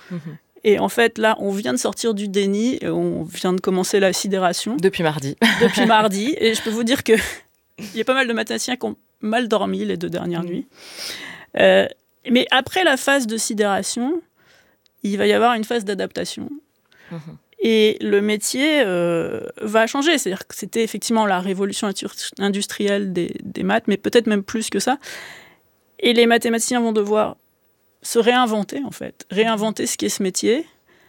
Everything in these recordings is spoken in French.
Et en fait, là, on vient de sortir du déni, et on vient de commencer la sidération. Depuis mardi. Et je peux vous dire qu'il y a pas mal de mathématiciens qui ont mal dormi les 2 dernières nuits. Mais après la phase de sidération, il va y avoir une phase d'adaptation. Et le métier va changer. C'est-à-dire que c'était effectivement la révolution industrielle des maths, mais peut-être même plus que ça. Et les mathématiciens vont devoir se réinventer, en fait. Réinventer ce qu'est ce métier.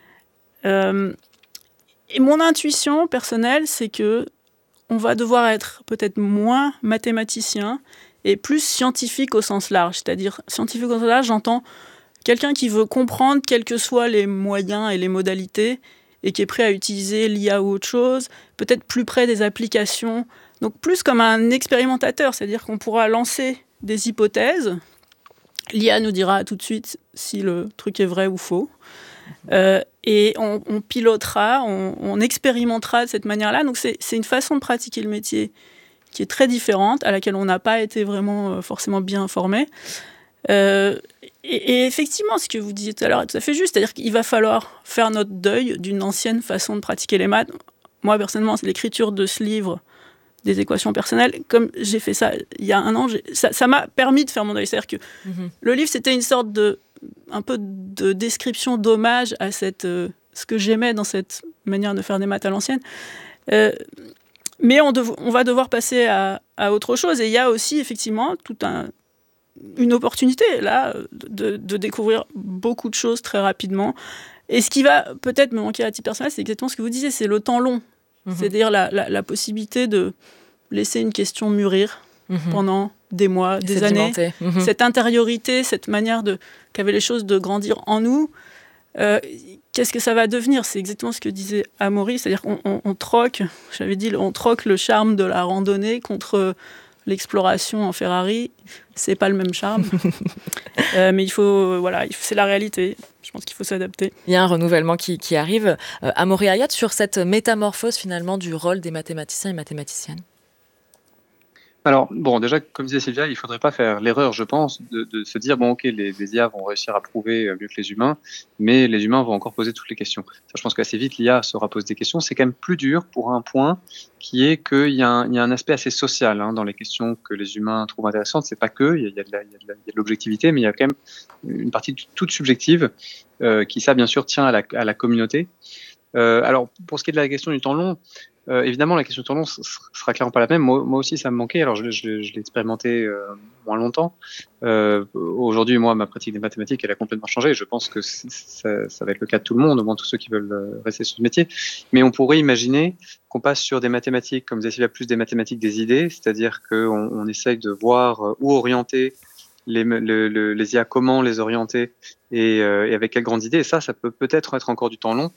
Et mon intuition personnelle, c'est que on va devoir être peut-être moins mathématicien et plus scientifique au sens large. C'est-à-dire, scientifique au sens large, j'entends quelqu'un qui veut comprendre quels que soient les moyens et les modalités et qui est prêt à utiliser l'IA ou autre chose, peut-être plus près des applications. Donc plus comme un expérimentateur, c'est-à-dire qu'on pourra lancer des hypothèses. L'IA nous dira tout de suite si le truc est vrai ou faux. Et on pilotera, on expérimentera de cette manière-là. Donc c'est une façon de pratiquer le métier qui est très différente, à laquelle on n'a pas été vraiment forcément bien formé. Et effectivement, ce que vous disiez tout à l'heure est tout à fait juste, c'est-à-dire qu'il va falloir faire notre deuil d'une ancienne façon de pratiquer les maths. Moi, personnellement, c'est l'écriture de ce livre des équations personnelles. Comme j'ai fait ça il y a 1 an, ça m'a permis de faire mon deuil. C'est-à-dire que le livre, c'était une sorte un peu de description, d'hommage à ce que j'aimais dans cette manière de faire des maths à l'ancienne. Mais on va devoir passer à autre chose. Et il y a aussi, effectivement, une opportunité, là, de découvrir beaucoup de choses très rapidement. Et ce qui va peut-être me manquer à titre personnel, c'est exactement ce que vous disiez, c'est le temps long. C'est-à-dire la possibilité de laisser une question mûrir pendant des mois, des années. Cette intériorité, cette manière qu'avaient les choses de grandir en nous, qu'est-ce que ça va devenir ? C'est exactement ce que disait Amaury, c'est-à-dire qu'on troque, j'avais dit, on troque le charme de la randonnée contre l'exploration en Ferrari. C'est pas le même charme. Mais c'est la réalité. Je pense qu'il faut s'adapter. Il y a un renouvellement qui arrive. Amaury Ayat, sur cette métamorphose finalement du rôle des mathématiciens et mathématiciennes. Alors, bon, déjà, comme disait Sylvia, il ne faudrait pas faire l'erreur, je pense, de se dire, bon, ok, les IA vont réussir à prouver mieux que les humains, mais les humains vont encore poser toutes les questions. Ça, je pense qu'assez vite, l'IA saura poser des questions. C'est quand même plus dur pour un point qui est qu'il y a un aspect assez social dans les questions que les humains trouvent intéressantes. C'est pas que, il y a de l'objectivité, mais il y a quand même une partie toute subjective qui, ça, bien sûr, tient à la communauté. Alors, pour ce qui est de la question du temps long, évidemment, la question du temps long sera clairement pas la même. Moi aussi, ça me manquait. Alors, je l'ai expérimenté moins longtemps. Aujourd'hui, moi, ma pratique des mathématiques, elle a complètement changé. Je pense que ça va être le cas de tout le monde, au moins tous ceux qui veulent rester sur ce métier. Mais on pourrait imaginer qu'on passe sur des mathématiques, comme disait Sylvia, plus des mathématiques des idées, c'est-à-dire qu'on essaye de voir où orienter les IA, comment les orienter et avec quelles grandes idées. Et ça peut peut-être être encore du temps long.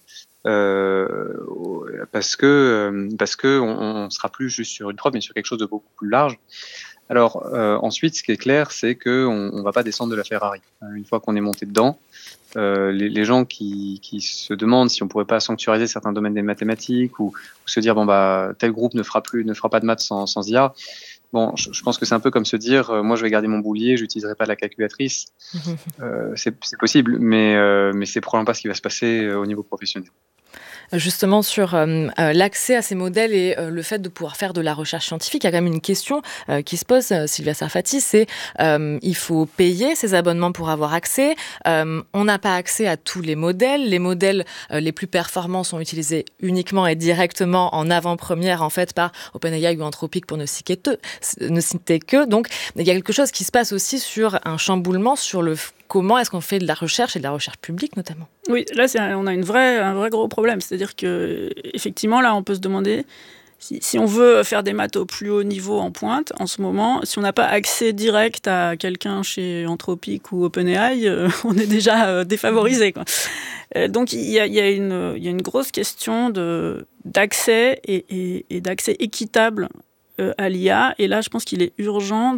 Parce que on sera plus juste sur une preuve, mais sur quelque chose de beaucoup plus large. Alors ensuite, ce qui est clair, c'est que on va pas descendre de la Ferrari. Une fois qu'on est monté dedans, les gens qui se demandent si on pourrait pas sanctuariser certains domaines des mathématiques ou se dire bon bah tel groupe ne fera pas de maths sans IA. Bon, je pense que c'est un peu comme se dire moi je vais garder mon boulier, j'utiliserai pas la calculatrice. C'est possible, mais c'est probablement pas ce qui va se passer au niveau professionnel. Justement, sur l'accès à ces modèles et le fait de pouvoir faire de la recherche scientifique, il y a quand même une question qui se pose, Sylvia Sarfati, c'est il faut payer ces abonnements pour avoir accès. On n'a pas accès à tous les modèles. Les modèles les plus performants sont utilisés uniquement et directement en avant-première, en fait, par OpenAI ou Anthropic, pour ne citer que. Donc, il y a quelque chose qui se passe aussi sur un chamboulement sur le comment est-ce qu'on fait de la recherche et de la recherche publique, notamment ? Oui, là, on a un vrai gros problème. C'est-à-dire qu'effectivement, là, on peut se demander si on veut faire des maths au plus haut niveau en pointe, en ce moment, si on n'a pas accès direct à quelqu'un chez Anthropic ou OpenAI, on est déjà défavorisé, quoi. Donc, il y a une grosse question d'accès et d'accès équitable à l'IA. Et là, je pense qu'il est urgent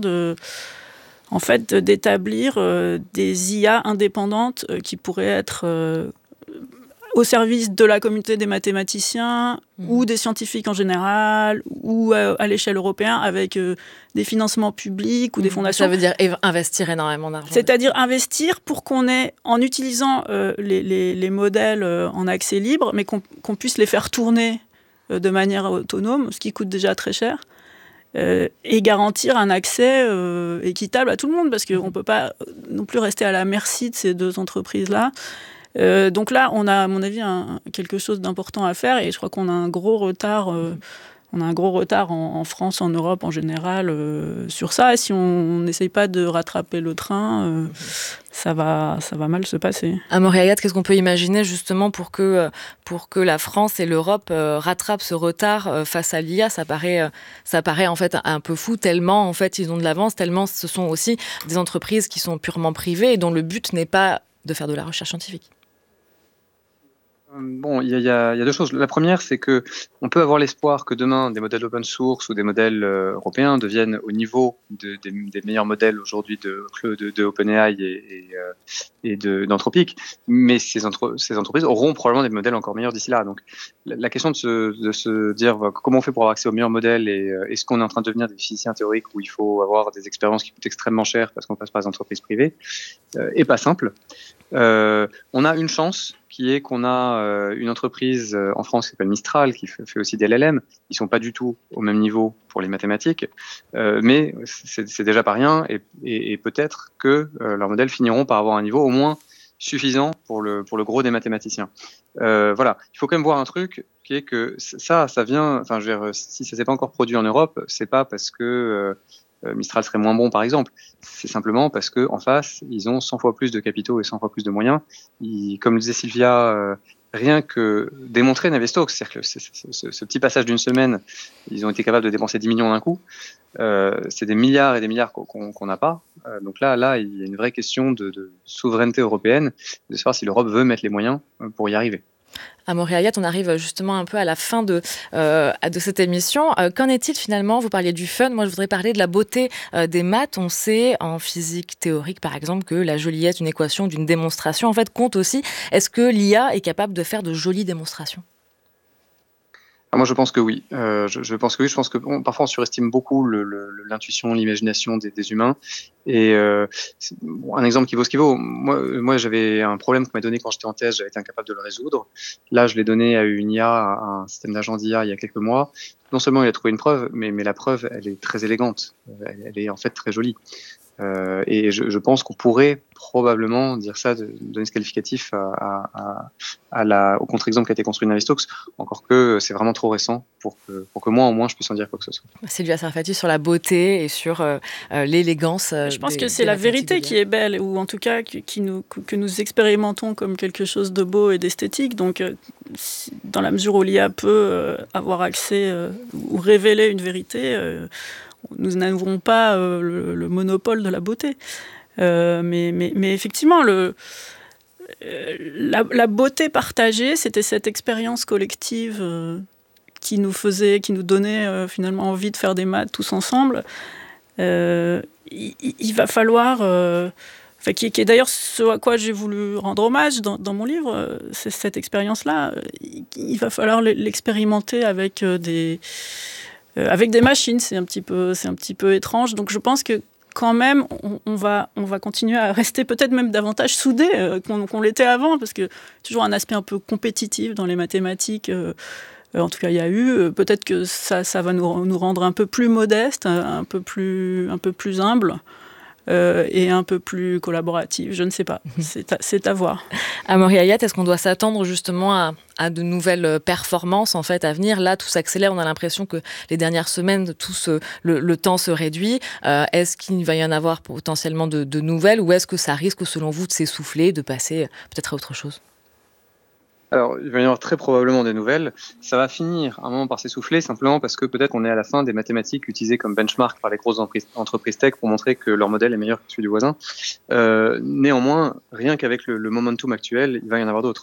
d'établir des IA indépendantes qui pourraient être au service de la communauté des mathématiciens ou des scientifiques en général, ou à l'échelle européenne avec des financements publics ou des fondations. Ça veut dire investir énormément d'argent. C'est-à-dire investir pour qu'on ait, en utilisant les modèles en accès libre, mais qu'on puisse les faire tourner de manière autonome, ce qui coûte déjà très cher, et garantir un accès équitable à tout le monde, parce qu'on ne peut pas non plus rester à la merci de ces deux entreprises-là. Donc là, on a, à mon avis, quelque chose d'important à faire, et je crois qu'on a un gros retard. On a un gros retard en France, en Europe en général, sur ça. Et si on n'essaye pas de rattraper le train, ça va mal se passer. Amaury Hayat, qu'est-ce qu'on peut imaginer justement pour que la France et l'Europe rattrapent ce retard face à l'IA? Ça paraît en fait un peu fou, tellement en fait ils ont de l'avance, tellement ce sont aussi des entreprises qui sont purement privées et dont le but n'est pas de faire de la recherche scientifique. Bon, il y a deux choses. La première, c'est que on peut avoir l'espoir que demain, des modèles open source ou des modèles européens deviennent au niveau des meilleurs modèles aujourd'hui de OpenAI et d'Anthropic. Mais ces entreprises auront probablement des modèles encore meilleurs d'ici là. Donc, la question de se dire comment on fait pour avoir accès aux meilleurs modèles et est-ce qu'on est en train de devenir des physiciens théoriques où il faut avoir des expériences qui coûtent extrêmement cher parce qu'on passe par des entreprises privées, est pas simple. On a une chance qui est qu'on a une entreprise en France qui s'appelle Mistral, qui fait aussi des LLM. Ils sont pas du tout au même niveau pour les mathématiques, mais c'est déjà pas rien, et peut-être que leurs modèles finiront par avoir un niveau au moins suffisant pour le gros des mathématiciens. Voilà, il faut quand même voir un truc qui est que ça vient. Enfin, je veux dire, si ça s'est pas encore produit en Europe, c'est pas parce que Mistral serait moins bon, par exemple. C'est simplement parce que en face, ils ont 100 fois plus de capitaux et 100 fois plus de moyens. Comme le disait Sylvia, rien que démontrer Navier-Stokes, c'est-à-dire que ce petit passage d'une semaine, ils ont été capables de dépenser 10 millions d'un coup. C'est des milliards et des milliards qu'on n'a pas. Donc là, il y a une vraie question de souveraineté européenne, de savoir si l'Europe veut mettre les moyens pour y arriver. Amaury Hayat, on arrive justement un peu à la fin de cette émission. Qu'en est-il finalement? Vous parliez du fun, moi je voudrais parler de la beauté des maths. On sait en physique théorique par exemple que la joliesse d'une équation, d'une démonstration en fait compte aussi. Est-ce que l'IA est capable de faire de jolies démonstrations? Moi, je pense que oui. Je pense que oui. Je pense que parfois on surestime beaucoup l'intuition, l'imagination des humains. Et un exemple qui vaut ce qu'il vaut. Moi, j'avais un problème qu'on m'a donné quand j'étais en thèse. J'avais été incapable de le résoudre. Là, je l'ai donné à une IA, à un système d'agent d'IA il y a quelques mois. Non seulement il a trouvé une preuve, mais la preuve, elle est très élégante. Elle est en fait très jolie. Et je pense qu'on pourrait probablement dire ça, donner ce qualificatif au contre-exemple qui a été construit dans Navier-Stokes, encore que c'est vraiment trop récent pour que moi, au moins, je puisse en dire quoi que ce soit. Sylvia Sarfati, sur la beauté et sur l'élégance. Je pense que c'est la vérité qui est belle, ou en tout cas que nous expérimentons comme quelque chose de beau et d'esthétique. Donc, dans la mesure où l'IA peut avoir accès ou révéler une vérité, nous n'avons pas le monopole de la beauté. Mais effectivement, la beauté partagée, c'était cette expérience collective qui nous donnait finalement envie de faire des maths tous ensemble. Il va falloir... qui est d'ailleurs ce à quoi j'ai voulu rendre hommage dans mon livre, c'est cette expérience-là. Il va falloir l'expérimenter avec des machines. C'est un petit peu étrange. Donc je pense que quand même, on va continuer à rester peut-être même davantage soudés qu'on l'était avant, parce que toujours un aspect un peu compétitif dans les mathématiques. En tout cas, il y a eu. Peut-être que ça va nous rendre un peu plus modestes, un peu plus humbles. Et un peu plus collaboratif, je ne sais pas, c'est à voir. Amaury Hayat, est-ce qu'on doit s'attendre justement à de nouvelles performances en fait à venir? Là, tout s'accélère, on a l'impression que les dernières semaines, le temps se réduit. Est-ce qu'il va y en avoir potentiellement de nouvelles, ou est-ce que ça risque, selon vous, de s'essouffler, de passer peut-être à autre chose? Alors, il va y avoir très probablement des nouvelles. Ça va finir à un moment par s'essouffler, simplement parce que peut-être qu'on est à la fin des mathématiques utilisées comme benchmark par les grosses entreprises tech pour montrer que leur modèle est meilleur que celui du voisin. Néanmoins, rien qu'avec le momentum actuel, il va y en avoir d'autres.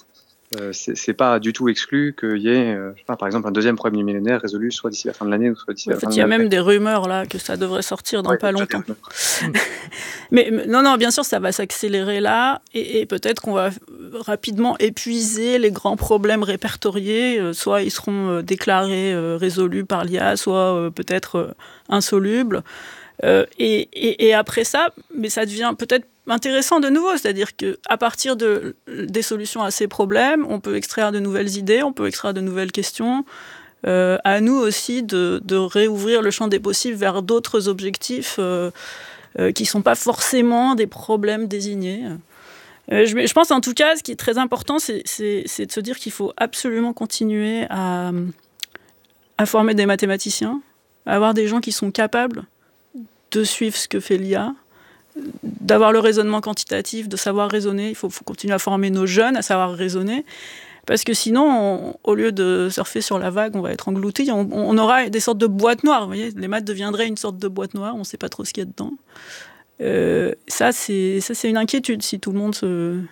C'est pas du tout exclu qu'il y ait, par exemple, un deuxième problème du millénaire résolu soit d'ici la fin de l'année ou soit d'ici la fin de l'année. Il y a même des rumeurs là que ça devrait sortir dans pas longtemps. mais non, bien sûr, ça va s'accélérer là et peut-être qu'on va rapidement épuiser les grands problèmes répertoriés. Soit ils seront déclarés résolus par l'IA, soit peut-être insolubles. Et après ça, mais ça devient peut-être intéressant de nouveau, c'est-à-dire qu'à partir des solutions à ces problèmes, on peut extraire de nouvelles idées, on peut extraire de nouvelles questions. À nous aussi de réouvrir le champ des possibles vers d'autres objectifs qui ne sont pas forcément des problèmes désignés. Je pense en tout cas, ce qui est très important, c'est de se dire qu'il faut absolument continuer à former des mathématiciens, à avoir des gens qui sont capables de suivre ce que fait l'IA, d'avoir le raisonnement quantitatif, de savoir raisonner. Il faut continuer à former nos jeunes à savoir raisonner, parce que sinon, au lieu de surfer sur la vague, on va être englouti. On aura des sortes de boîtes noires. Vous voyez, les maths deviendraient une sorte de boîte noire, on ne sait pas trop ce qu'il y a dedans. Ça, c'est une inquiétude si tout le monde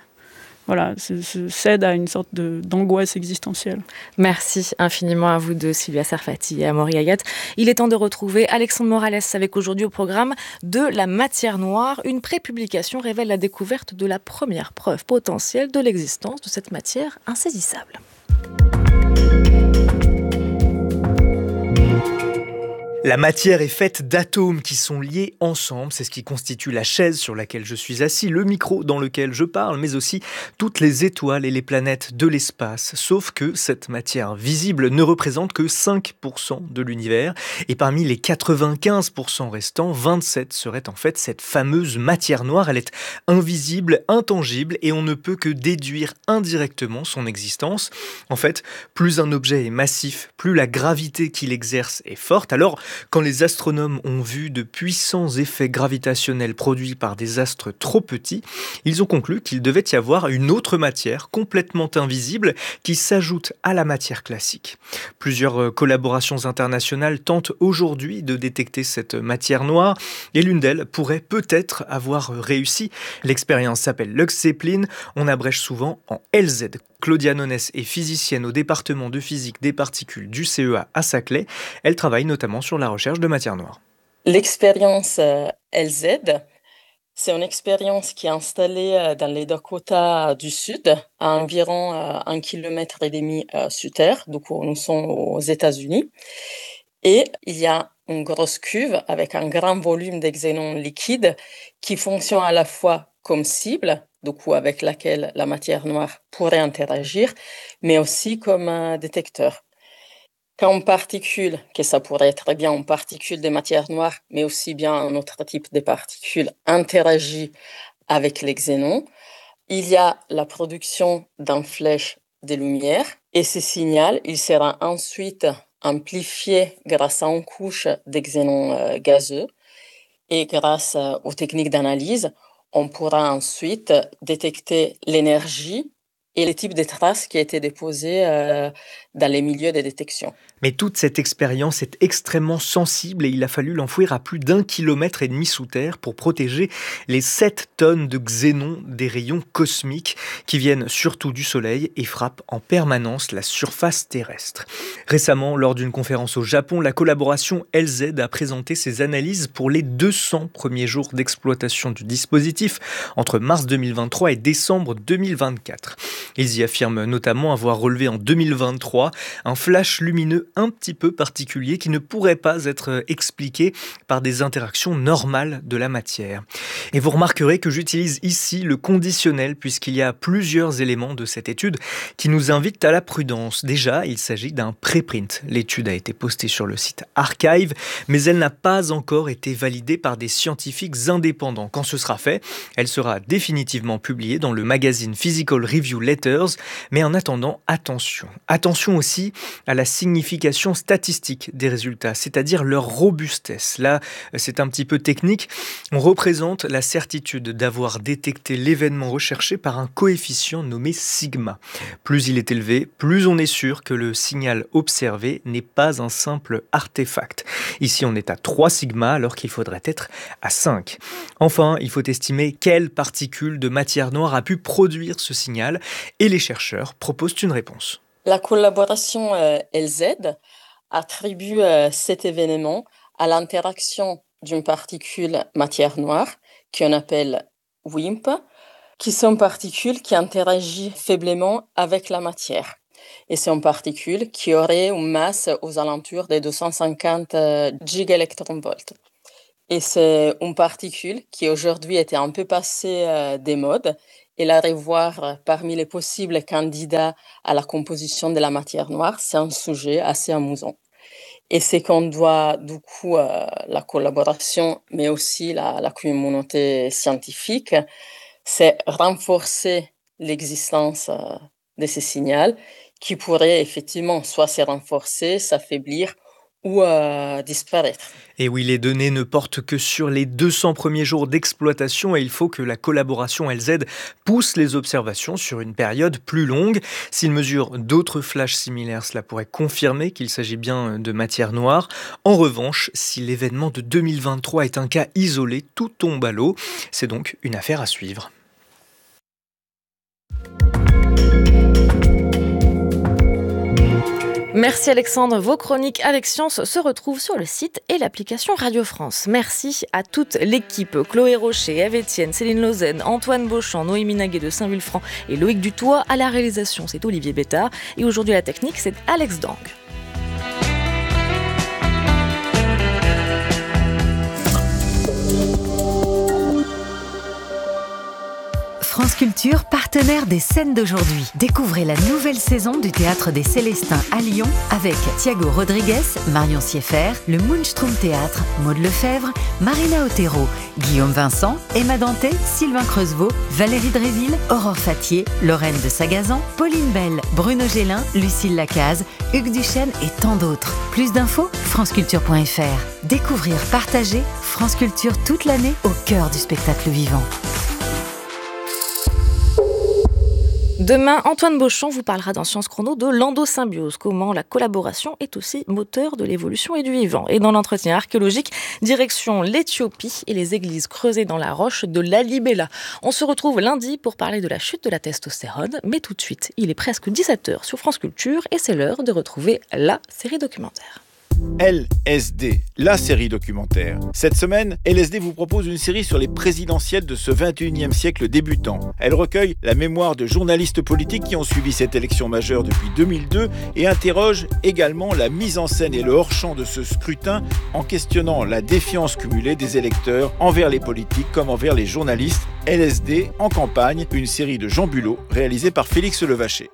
cède à une sorte d'angoisse existentielle. Merci infiniment à vous deux, Sylvia Sarfati et Amaury Ayat. Il est temps de retrouver Alexandre Morales avec aujourd'hui au programme de la matière noire. Une prépublication révèle la découverte de la première preuve potentielle de l'existence de cette matière insaisissable. La matière est faite d'atomes qui sont liés ensemble, c'est ce qui constitue la chaise sur laquelle je suis assis, le micro dans lequel je parle, mais aussi toutes les étoiles et les planètes de l'espace. Sauf que cette matière visible ne représente que 5% de l'univers, et parmi les 95% restants, 27 seraient en fait cette fameuse matière noire. Elle est invisible, intangible, et on ne peut que déduire indirectement son existence. En fait, plus un objet est massif, plus la gravité qu'il exerce est forte. Alors, quand les astronomes ont vu de puissants effets gravitationnels produits par des astres trop petits, ils ont conclu qu'il devait y avoir une autre matière complètement invisible qui s'ajoute à la matière classique. Plusieurs collaborations internationales tentent aujourd'hui de détecter cette matière noire et l'une d'elles pourrait peut-être avoir réussi. L'expérience s'appelle Lux Zeppelin, on abrège souvent en LZ. Claudia Nones est physicienne au département de physique des particules du CEA à Saclay. Elle travaille notamment sur la recherche de matière noire. L'expérience LZ, c'est une expérience qui est installée dans les Dakota du Sud, à environ 1,5 km sous terre, donc nous sommes aux États-Unis. Et il y a une grosse cuve avec un grand volume de xénon liquide qui fonctionne à la fois comme cible, donc avec laquelle la matière noire pourrait interagir, mais aussi comme un détecteur. Quand une particule, que ça pourrait être bien une particule de matière noire, mais aussi bien un autre type de particule, interagit avec les xénons, il y a la production d'une flèche de lumière et ce signal, il sera ensuite amplifié grâce à une couche de xénon gazeux et grâce aux techniques d'analyse, on pourra ensuite détecter l'énergie et les types de traces qui étaient déposées dans les milieux de détection. Mais toute cette expérience est extrêmement sensible et il a fallu l'enfouir à plus d'1,5 km sous terre pour protéger les 7 tonnes de xénon des rayons cosmiques qui viennent surtout du Soleil et frappent en permanence la surface terrestre. Récemment, lors d'une conférence au Japon, la collaboration LZ a présenté ses analyses pour les 200 premiers jours d'exploitation du dispositif entre mars 2023 et décembre 2024. Ils y affirment notamment avoir relevé en 2023 un flash lumineux un petit peu particulier qui ne pourrait pas être expliqué par des interactions normales de la matière. Et vous remarquerez que j'utilise ici le conditionnel puisqu'il y a plusieurs éléments de cette étude qui nous invitent à la prudence. Déjà, il s'agit d'un préprint. L'étude a été postée sur le site Archive, mais elle n'a pas encore été validée par des scientifiques indépendants. Quand ce sera fait, elle sera définitivement publiée dans le magazine Physical Review Letters, mais en attendant, attention. Attention aussi à la signification statistique des résultats, c'est-à-dire leur robustesse. Là, c'est un petit peu technique. On représente la certitude d'avoir détecté l'événement recherché par un coefficient nommé sigma. Plus il est élevé, plus on est sûr que le signal observé n'est pas un simple artefact. Ici, on est à 3 sigma alors qu'il faudrait être à 5. Enfin, il faut estimer quelle particule de matière noire a pu produire ce signal et les chercheurs proposent une réponse. La collaboration LZ attribue cet événement à l'interaction d'une particule matière noire, qu'on appelle WIMP, qui sont particules qui interagissent faiblement avec la matière. Et c'est une particule qui aurait une masse aux alentours des 250 gigaelectronvolts. Et c'est une particule qui aujourd'hui était un peu passée des modes et la revoir parmi les possibles candidats à la composition de la matière noire, c'est un sujet assez amusant. Et c'est qu'on doit, du coup, la collaboration, mais aussi la communauté scientifique, c'est renforcer l'existence de ces signaux qui pourraient effectivement soit se renforcer, s'affaiblir ou disparaître. Et oui, les données ne portent que sur les 200 premiers jours d'exploitation et il faut que la collaboration LZ pousse les observations sur une période plus longue. S'il mesure d'autres flashs similaires, cela pourrait confirmer qu'il s'agit bien de matière noire. En revanche, si l'événement de 2023 est un cas isolé, tout tombe à l'eau. C'est donc une affaire à suivre. Merci Alexandre. Vos chroniques avec Science se retrouvent sur le site et l'application Radio France. Merci à toute l'équipe. Chloé Rocher, Eve Etienne, Céline Lausanne, Antoine Beauchamp, Noémie Naguet de Saint-Vulfranc et Loïc Dutoit. À la réalisation, c'est Olivier Bétard. Et aujourd'hui, la technique, c'est Alex Dang. France Culture, partenaire des scènes d'aujourd'hui. Découvrez la nouvelle saison du Théâtre des Célestins à Lyon avec Thiago Rodriguez, Marion Sieffert, le Moonstrom Théâtre, Maud Lefebvre, Marina Otero, Guillaume Vincent, Emma Danté, Sylvain Creusevaux, Valérie Dréville, Aurore Fatier, Lorraine de Sagazan, Pauline Bell, Bruno Gélin, Lucille Lacaze, Hugues Duchesne et tant d'autres. Plus d'infos, franceculture.fr. Découvrir, partager, France Culture toute l'année au cœur du spectacle vivant. Demain, Antoine Beauchamp vous parlera dans Science Chrono de l'endosymbiose, comment la collaboration est aussi moteur de l'évolution et du vivant. Et dans l'entretien archéologique, direction l'Éthiopie et les églises creusées dans la roche de Lalibela. On se retrouve lundi pour parler de la chute de la testostérone, mais tout de suite, il est presque 17h sur France Culture et c'est l'heure de retrouver la série documentaire. LSD, la série documentaire. Cette semaine, LSD vous propose une série sur les présidentielles de ce 21e siècle débutant. Elle recueille la mémoire de journalistes politiques qui ont suivi cette élection majeure depuis 2002 et interroge également la mise en scène et le hors-champ de ce scrutin en questionnant la défiance cumulée des électeurs envers les politiques comme envers les journalistes. LSD en campagne, une série de Jean Bulot réalisée par Félix Levaché.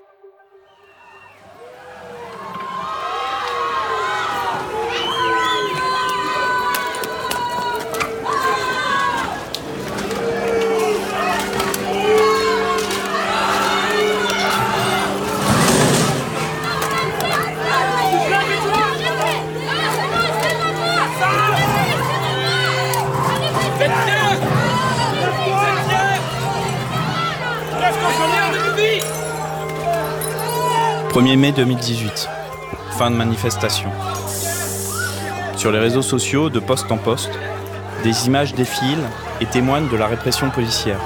« 1er mai 2018, fin de manifestation. Sur les réseaux sociaux, de poste en poste, des images défilent et témoignent de la répression policière.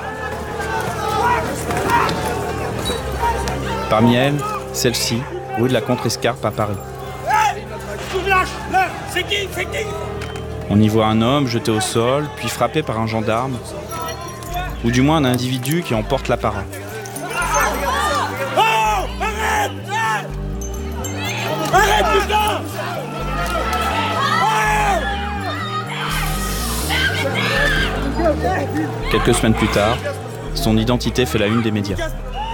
Parmi elles, celle-ci, rue de la Contrescarpe à Paris. On y voit un homme jeté au sol, puis frappé par un gendarme, ou du moins un individu qui emporte la parole. Arrête, putain! Quelques semaines plus tard, son identité fait la une des médias.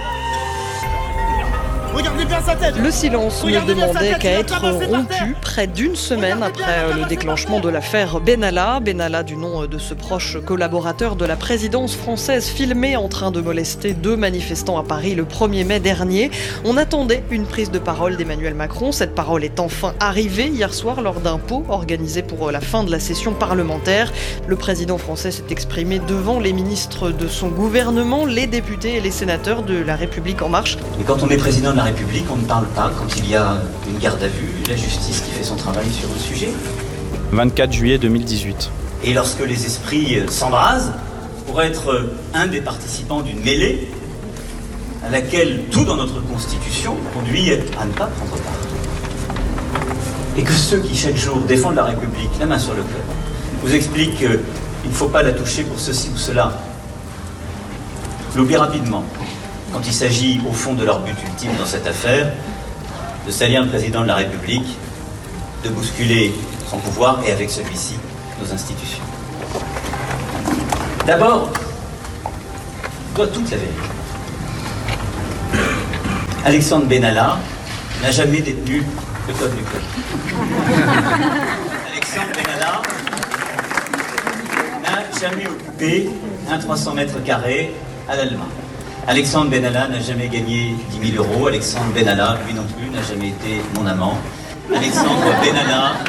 Le silence ne demandait qu'à être rompu près d'une semaine après le déclenchement de l'affaire Benalla. Benalla, du nom de ce proche collaborateur de la présidence française, filmé en train de molester 2 manifestants à Paris le 1er mai dernier. On attendait une prise de parole d'Emmanuel Macron. Cette parole est enfin arrivée hier soir lors d'un pot organisé pour la fin de la session parlementaire. Le président français s'est exprimé devant les ministres de son gouvernement, les députés et les sénateurs de La République En Marche. Et quand on est président de la République, on ne parle pas quand il y a une garde à vue, la justice qui fait son travail sur le sujet. 24 juillet 2018. Et lorsque les esprits s'embrasent, pour être un des participants d'une mêlée, à laquelle tout dans notre Constitution conduit à ne pas prendre part. Et que ceux qui chaque jour défendent la République, la main sur le cœur, vous expliquent qu'il ne faut pas la toucher pour ceci ou cela, l'oublient rapidement quand il s'agit au fond de leur but ultime dans cette affaire, de salir le président de la République, de bousculer son pouvoir et avec celui-ci nos institutions. D'abord, je dois toute la vérité. Alexandre Benalla n'a jamais détenu le code nucléaire. Alexandre Benalla n'a jamais occupé un 300 mètres carrés à l'Allemagne. Alexandre Benalla n'a jamais gagné 10 000 euros. Alexandre Benalla, lui non plus, n'a jamais été mon amant. Alexandre Benalla,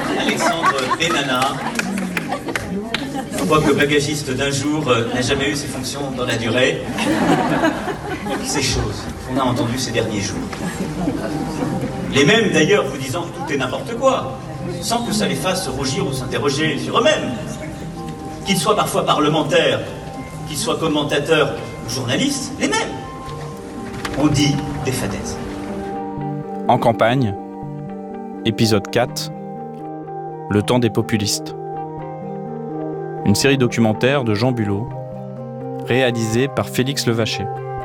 je crois que le bagagiste d'un jour n'a jamais eu ses fonctions dans la durée. Ces choses qu'on a entendues ces derniers jours. Les mêmes d'ailleurs vous disant que tout est n'importe quoi, sans que ça les fasse rougir ou s'interroger sur eux-mêmes. Qu'ils soient parfois parlementaires, qu'ils soient commentateurs ou journalistes, les mêmes. On dit des fadaises. En campagne, épisode 4, Le temps des populistes. Une série documentaire de Jean Bulot, réalisée par Félix Levaché.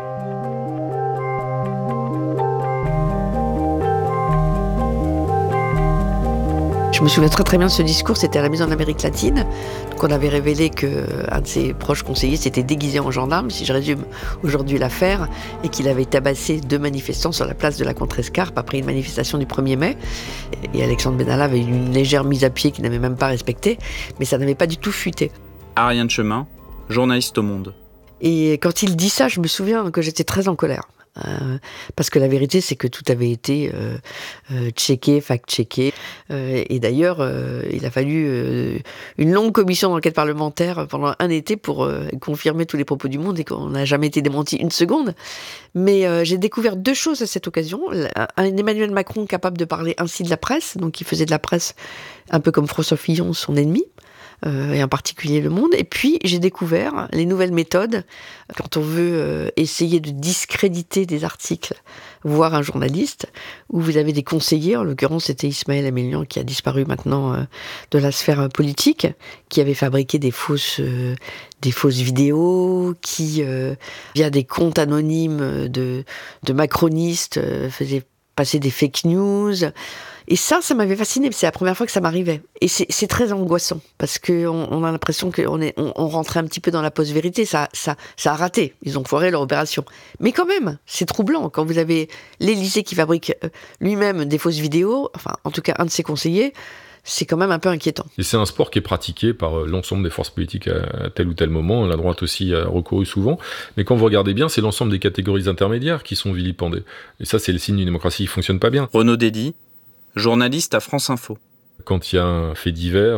Je me souviens très bien de ce discours, c'était à la Maison de l'Amérique latine. Donc on avait révélé qu'un de ses proches conseillers s'était déguisé en gendarme, si je résume aujourd'hui l'affaire, et qu'il avait tabassé 2 manifestants sur la place de la Contrescarpe après une manifestation du 1er mai. Et Alexandre Benalla avait eu une légère mise à pied qu'il n'avait même pas respectée, mais ça n'avait pas du tout fuité. Ariane Chemin, journaliste au Monde. Et quand il dit ça, je me souviens que j'étais très en colère. Parce que la vérité, c'est que tout avait été checké, fact-checké. Et d'ailleurs, il a fallu une longue commission d'enquête parlementaire pendant un été pour confirmer tous les propos du Monde et qu'on n'a jamais été démenti une seconde. Mais j'ai découvert 2 choses à cette occasion. Un Emmanuel Macron capable de parler ainsi de la presse, donc il faisait de la presse un peu comme François Fillon, son ennemi. Et en particulier Le Monde. Et puis, j'ai découvert les nouvelles méthodes quand on veut essayer de discréditer des articles, voire un journaliste, où vous avez des conseillers, en l'occurrence c'était Ismaël Amélian qui a disparu maintenant de la sphère politique, qui avait fabriqué des fausses vidéos, qui, via des comptes anonymes de macronistes, faisaient passer des fake news. Et ça m'avait fasciné, c'est la première fois que ça m'arrivait. Et c'est très angoissant, parce qu'on a l'impression qu'on rentrait un petit peu dans la post-vérité, ça a raté, ils ont foiré leur opération. Mais quand même, c'est troublant, quand vous avez l'Élysée qui fabrique lui-même des fausses vidéos, enfin, en tout cas, un de ses conseillers, c'est quand même un peu inquiétant. Et c'est un sport qui est pratiqué par l'ensemble des forces politiques à tel ou tel moment. La droite aussi a recouru souvent. Mais quand vous regardez bien, c'est l'ensemble des catégories intermédiaires qui sont vilipendées. Et ça, c'est le signe d'une démocratie qui fonctionne pas bien. Renaud Dédy, journaliste à France Info. Quand il y a un fait divers,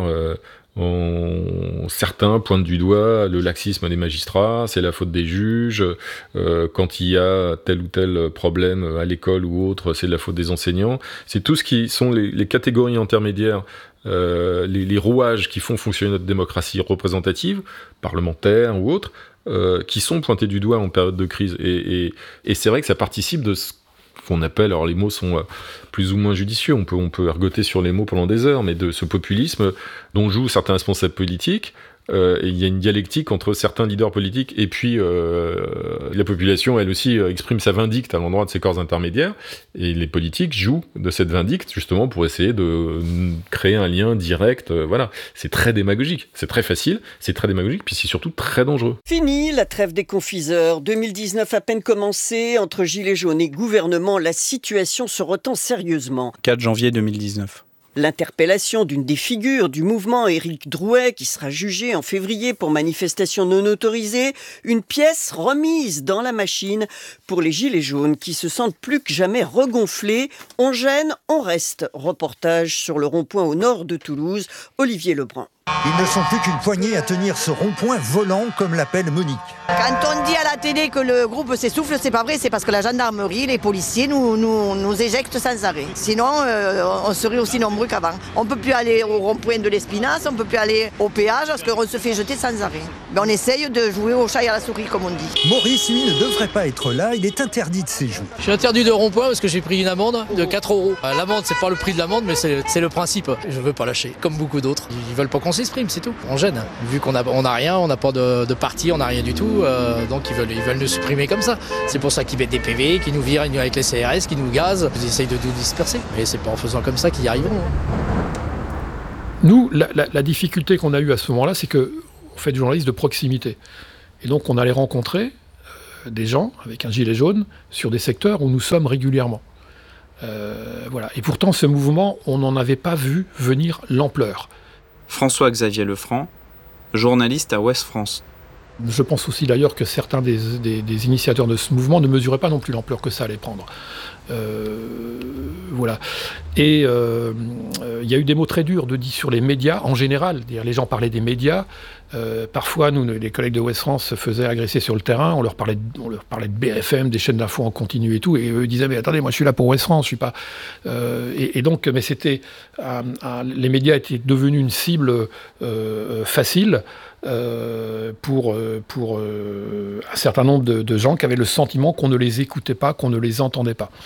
certains pointent du doigt le laxisme des magistrats, c'est la faute des juges. Quand il y a tel ou tel problème à l'école ou autre, c'est de la faute des enseignants. C'est tout ce qui sont les catégories intermédiaires, les rouages qui font fonctionner notre démocratie représentative, parlementaire ou autre, qui sont pointés du doigt en période de crise. Et c'est vrai que ça participe de ce qu'on appelle, alors les mots sont plus ou moins judicieux, on peut ergoter sur les mots pendant des heures, mais de ce populisme dont jouent certains responsables politiques. Et il y a une dialectique entre certains leaders politiques et puis la population, elle aussi, exprime sa vindicte à l'endroit de ces corps intermédiaires, et les politiques jouent de cette vindicte justement pour essayer de créer un lien direct. Voilà, c'est très démagogique, c'est très facile, c'est très démagogique, puis c'est surtout très dangereux. Fini la trêve des confiseurs, 2019 à peine commencé, entre gilets jaunes et gouvernement, la situation se retend sérieusement. 4 janvier 2019. L'interpellation d'une des figures du mouvement, Éric Drouet, qui sera jugé en février pour manifestation non autorisée, une pièce remise dans la machine pour les gilets jaunes qui se sentent plus que jamais regonflés. On gêne, on reste. Reportage sur le rond-point au nord de Toulouse, Olivier Lebrun. Ils ne sont plus qu'une poignée à tenir ce rond-point volant, comme l'appelle Monique. Quand on dit à la télé que le groupe s'essouffle, c'est pas vrai, c'est parce que la gendarmerie, les policiers nous éjectent sans arrêt. Sinon, on serait aussi nombreux qu'avant. On peut plus aller au rond-point de l'Espinasse, on peut plus aller au péage, parce qu'on se fait jeter sans arrêt. Mais on essaye de jouer au chat et à la souris, comme on dit. Maurice, lui, ne devrait pas être là, il est interdit de séjour. Je suis interdit de rond-point parce que j'ai pris une amende de 4 €. L'amende, c'est pas le prix de l'amende, mais c'est le principe. Je veux pas lâcher, comme beaucoup d'autres. Ils veulent pas qu'on s'exprime, c'est tout. On gêne. Vu qu'on a rien, on n'a pas de parti, on n'a rien du tout. Donc ils veulent nous supprimer comme ça. C'est pour ça qu'ils mettent des PV, qu'ils nous virent avec les CRS, qu'ils nous gazent. Ils essayent de nous disperser. Mais c'est pas en faisant comme ça qu'ils y arriveront. Nous, la difficulté qu'on a eue à ce moment-là, c'est qu'on fait du journalisme de proximité. Et donc on allait rencontrer des gens avec un gilet jaune sur des secteurs où nous sommes régulièrement. Voilà. Et pourtant, ce mouvement, on n'en avait pas vu venir l'ampleur. François-Xavier Lefranc, journaliste à Ouest France. Je pense aussi d'ailleurs que certains des initiateurs de ce mouvement ne mesuraient pas non plus l'ampleur que ça allait prendre. Voilà. Et il y a eu des mots très durs dit sur les médias en général. Les gens parlaient des médias. Parfois, nous, les collègues de Ouest France se faisaient agresser sur le terrain. On leur parlait de BFM, des chaînes d'infos en continu et tout. Et eux disaient, mais attendez, moi je suis là pour Ouest France, je suis pas... Et donc, mais c'était... les médias étaient devenus une cible facile pour un certain nombre de gens qui avaient le sentiment qu'on ne les écoutait pas, qu'on ne les entendait pas.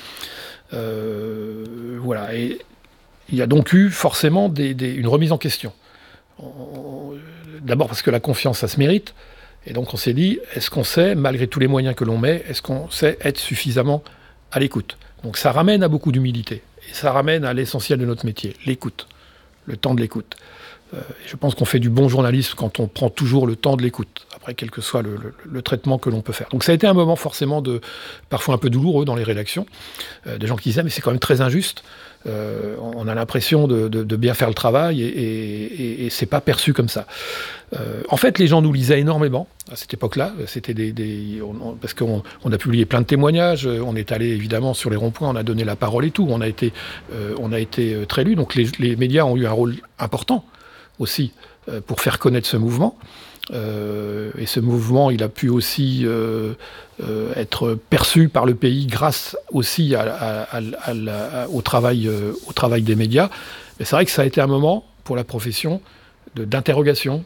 Voilà. Et il y a donc eu forcément une remise en question. D'abord parce que la confiance, ça se mérite. Et donc on s'est dit, est-ce qu'on sait, malgré tous les moyens que l'on met, est-ce qu'on sait être suffisamment à l'écoute ? Donc ça ramène à beaucoup d'humilité. Et ça ramène à l'essentiel de notre métier, l'écoute, le temps de l'écoute. Je pense qu'on fait du bon journalisme quand on prend toujours le temps de l'écoute, après quel que soit le traitement que l'on peut faire. Donc ça a été un moment forcément parfois un peu douloureux dans les rédactions, des gens qui disaient mais c'est quand même très injuste, on a l'impression de bien faire le travail et c'est pas perçu comme ça. En fait, les gens nous lisaient énormément à cette époque-là. C'était parce qu'on a publié plein de témoignages. On est allé évidemment sur les ronds-points, on a donné la parole et tout. On a été très lus. Donc les médias ont eu un rôle important aussi pour faire connaître ce mouvement. Et ce mouvement, il a pu aussi être perçu par le pays grâce aussi au travail des médias. Mais c'est vrai que ça a été un moment pour la profession d'interrogation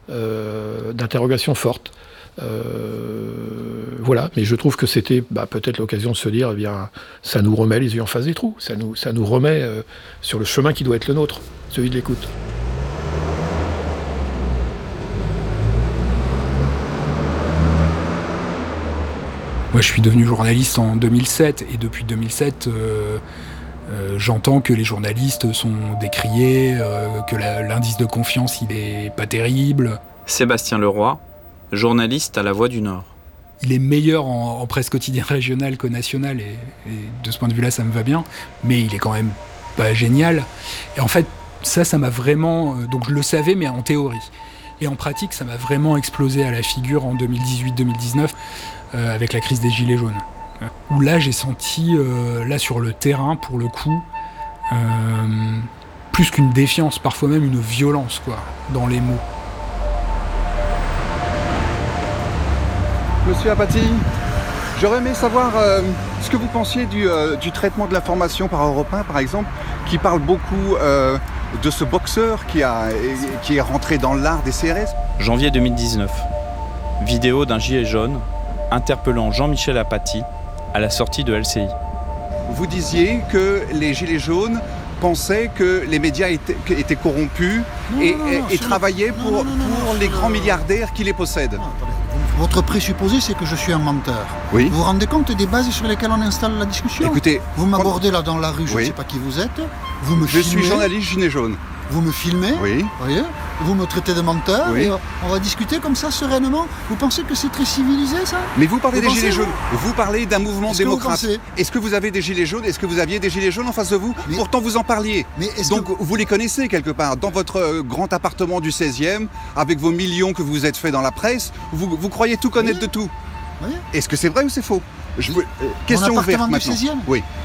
forte. Voilà, mais je trouve que c'était peut-être l'occasion de se dire, eh bien, ça nous remet les yeux en face des trous, ça nous remet sur le chemin qui doit être le nôtre, celui de l'écoute. Moi, je suis devenu journaliste en 2007 et depuis 2007, j'entends que les journalistes sont décriés, que l'indice de confiance, il est pas terrible. Sébastien Leroy, journaliste à La Voix du Nord. Il est meilleur en presse quotidienne régionale qu'au national et de ce point de vue-là, ça me va bien, mais il est quand même pas génial. Et en fait, ça m'a vraiment... donc je le savais, mais en théorie. Et en pratique, ça m'a vraiment explosé à la figure en 2018-2019 avec la crise des Gilets jaunes. Où là, j'ai senti, là sur le terrain, pour le coup, plus qu'une défiance, parfois même une violence, quoi, dans les mots. Monsieur Apathy, j'aurais aimé savoir ce que vous pensiez du traitement de l'information par Europe 1, par exemple, qui parle beaucoup de ce boxeur qui est rentré dans l'art des CRS. Janvier 2019. Vidéo d'un gilet jaune interpellant Jean-Michel Apathy à la sortie de LCI. Vous disiez que les gilets jaunes pensaient que les médias étaient corrompus et travaillaient pour les grands milliardaires qui les possèdent. Votre présupposé, c'est que je suis un menteur. Oui. Vous vous rendez compte des bases sur lesquelles on installe la discussion ? Écoutez, vous m'abordez là dans la rue, je ne sais pas qui vous êtes. Vous me filmez. Je suis journaliste gilet jaune. Vous me filmez. Oui. Voyez ? Vous me traitez de menteur. Oui. Et on va discuter comme ça sereinement. Vous pensez que c'est très civilisé, ça ? Mais vous parlez des gilets jaunes. Vous parlez d'un mouvement démocrate. Que est-ce que vous avez des gilets jaunes ? Est-ce que vous aviez des gilets jaunes en face de vous ? Pourtant, vous en parliez. Donc, vous les connaissez quelque part. Dans votre grand appartement du 16e, avec vos millions que vous êtes fait dans la presse, vous croyez tout connaître de tout. Oui. Est-ce que c'est vrai ou c'est faux ? Question ouverte maintenant. Du 16e ? Oui.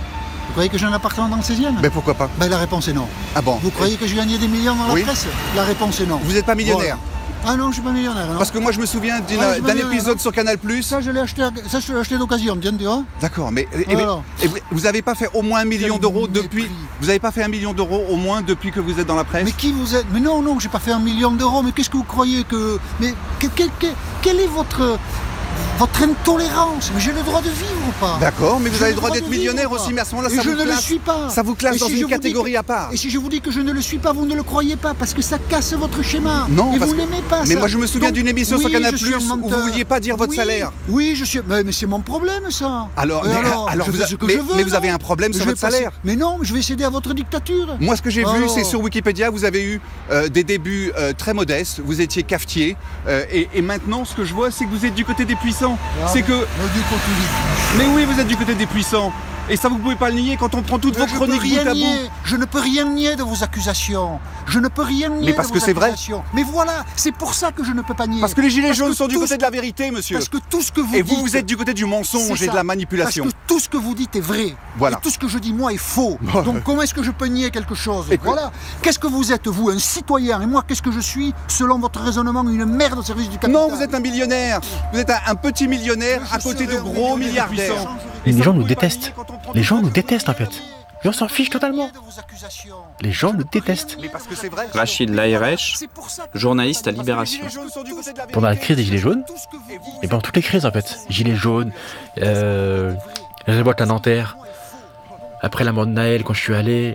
Vous croyez que j'ai un appartement dans le 16e? Mais pourquoi pas? La réponse est non. Ah bon? Vous croyez que j'ai gagné des millions dans la presse? La réponse est non. Vous n'êtes pas millionnaire? Ah non, je suis pas millionnaire. Non. Parce que moi je me souviens d'un épisode sur Canal+. Ça, je l'ai acheté d'occasion, tu vois. D'accord, mais vous n'avez pas fait au moins 1 million d'euros depuis... Vous n'avez pas fait 1 million d'euros au moins depuis que vous êtes dans la presse? Mais qui vous êtes? Mais non, j'ai pas fait 1 million d'euros. Mais qu'est-ce que vous croyez que... Mais quel est votre intolérance? Mais j'ai le droit de vivre ou pas? D'accord, mais vous avez le droit d'être millionnaire aussi, mais à ce moment-là, ça vous classe. Je ne le suis pas. Ça vous classe dans une catégorie à part. Et si je vous dis que je ne le suis pas, vous ne le croyez pas, parce que ça casse votre schéma. Non, et vous n'aimez pas ça. Mais moi, je me souviens d'une émission sur Canal+, où vous ne vouliez pas dire votre salaire. Oui, je suis... Mais c'est mon problème, ça. Alors je fais ce que je veux. Mais vous avez un problème sur votre salaire. Mais non, je vais céder à votre dictature. Moi, ce que j'ai vu, c'est sur Wikipédia, vous avez eu des débuts très modestes. Vous étiez cafetier. Et maintenant, ce que je vois, c'est que vous êtes du côté des puissants. C'est que... Mais oui, vous êtes du côté des puissants. Et ça, vous ne pouvez pas le nier quand on prend toutes vos chroniques bout à bout. Je ne peux rien nier de vos accusations. Je ne peux rien nier mais parce de que vos c'est accusations. vrai. Mais voilà, c'est pour ça que je ne peux pas nier. Parce que les gilets jaunes sont du côté de la vérité, monsieur. Parce que tout ce que vous dites... Et vous êtes du côté du mensonge et de la manipulation. Parce que tout ce que vous dites est vrai. Voilà. Et tout ce que je dis, moi, est faux. Donc comment est-ce que je peux nier quelque chose? Voilà. Qu'est-ce que vous êtes, vous, un citoyen? Et moi, qu'est-ce que je suis? Selon votre raisonnement, une merde au service du capital. Non, vous êtes un millionnaire. Vous êtes un petit millionnaire à côté de gros milliardaires. Les gens nous détestent. Les gens nous détestent, en fait. Et on s'en fiche totalement. Les gens nous détestent. Rachid Laïrech, journaliste à Libération. Pendant la crise des Gilets jaunes, et pendant toutes les crises en fait, Gilets jaunes, les révoltes à Nanterre, après la mort de Naël quand je suis allé,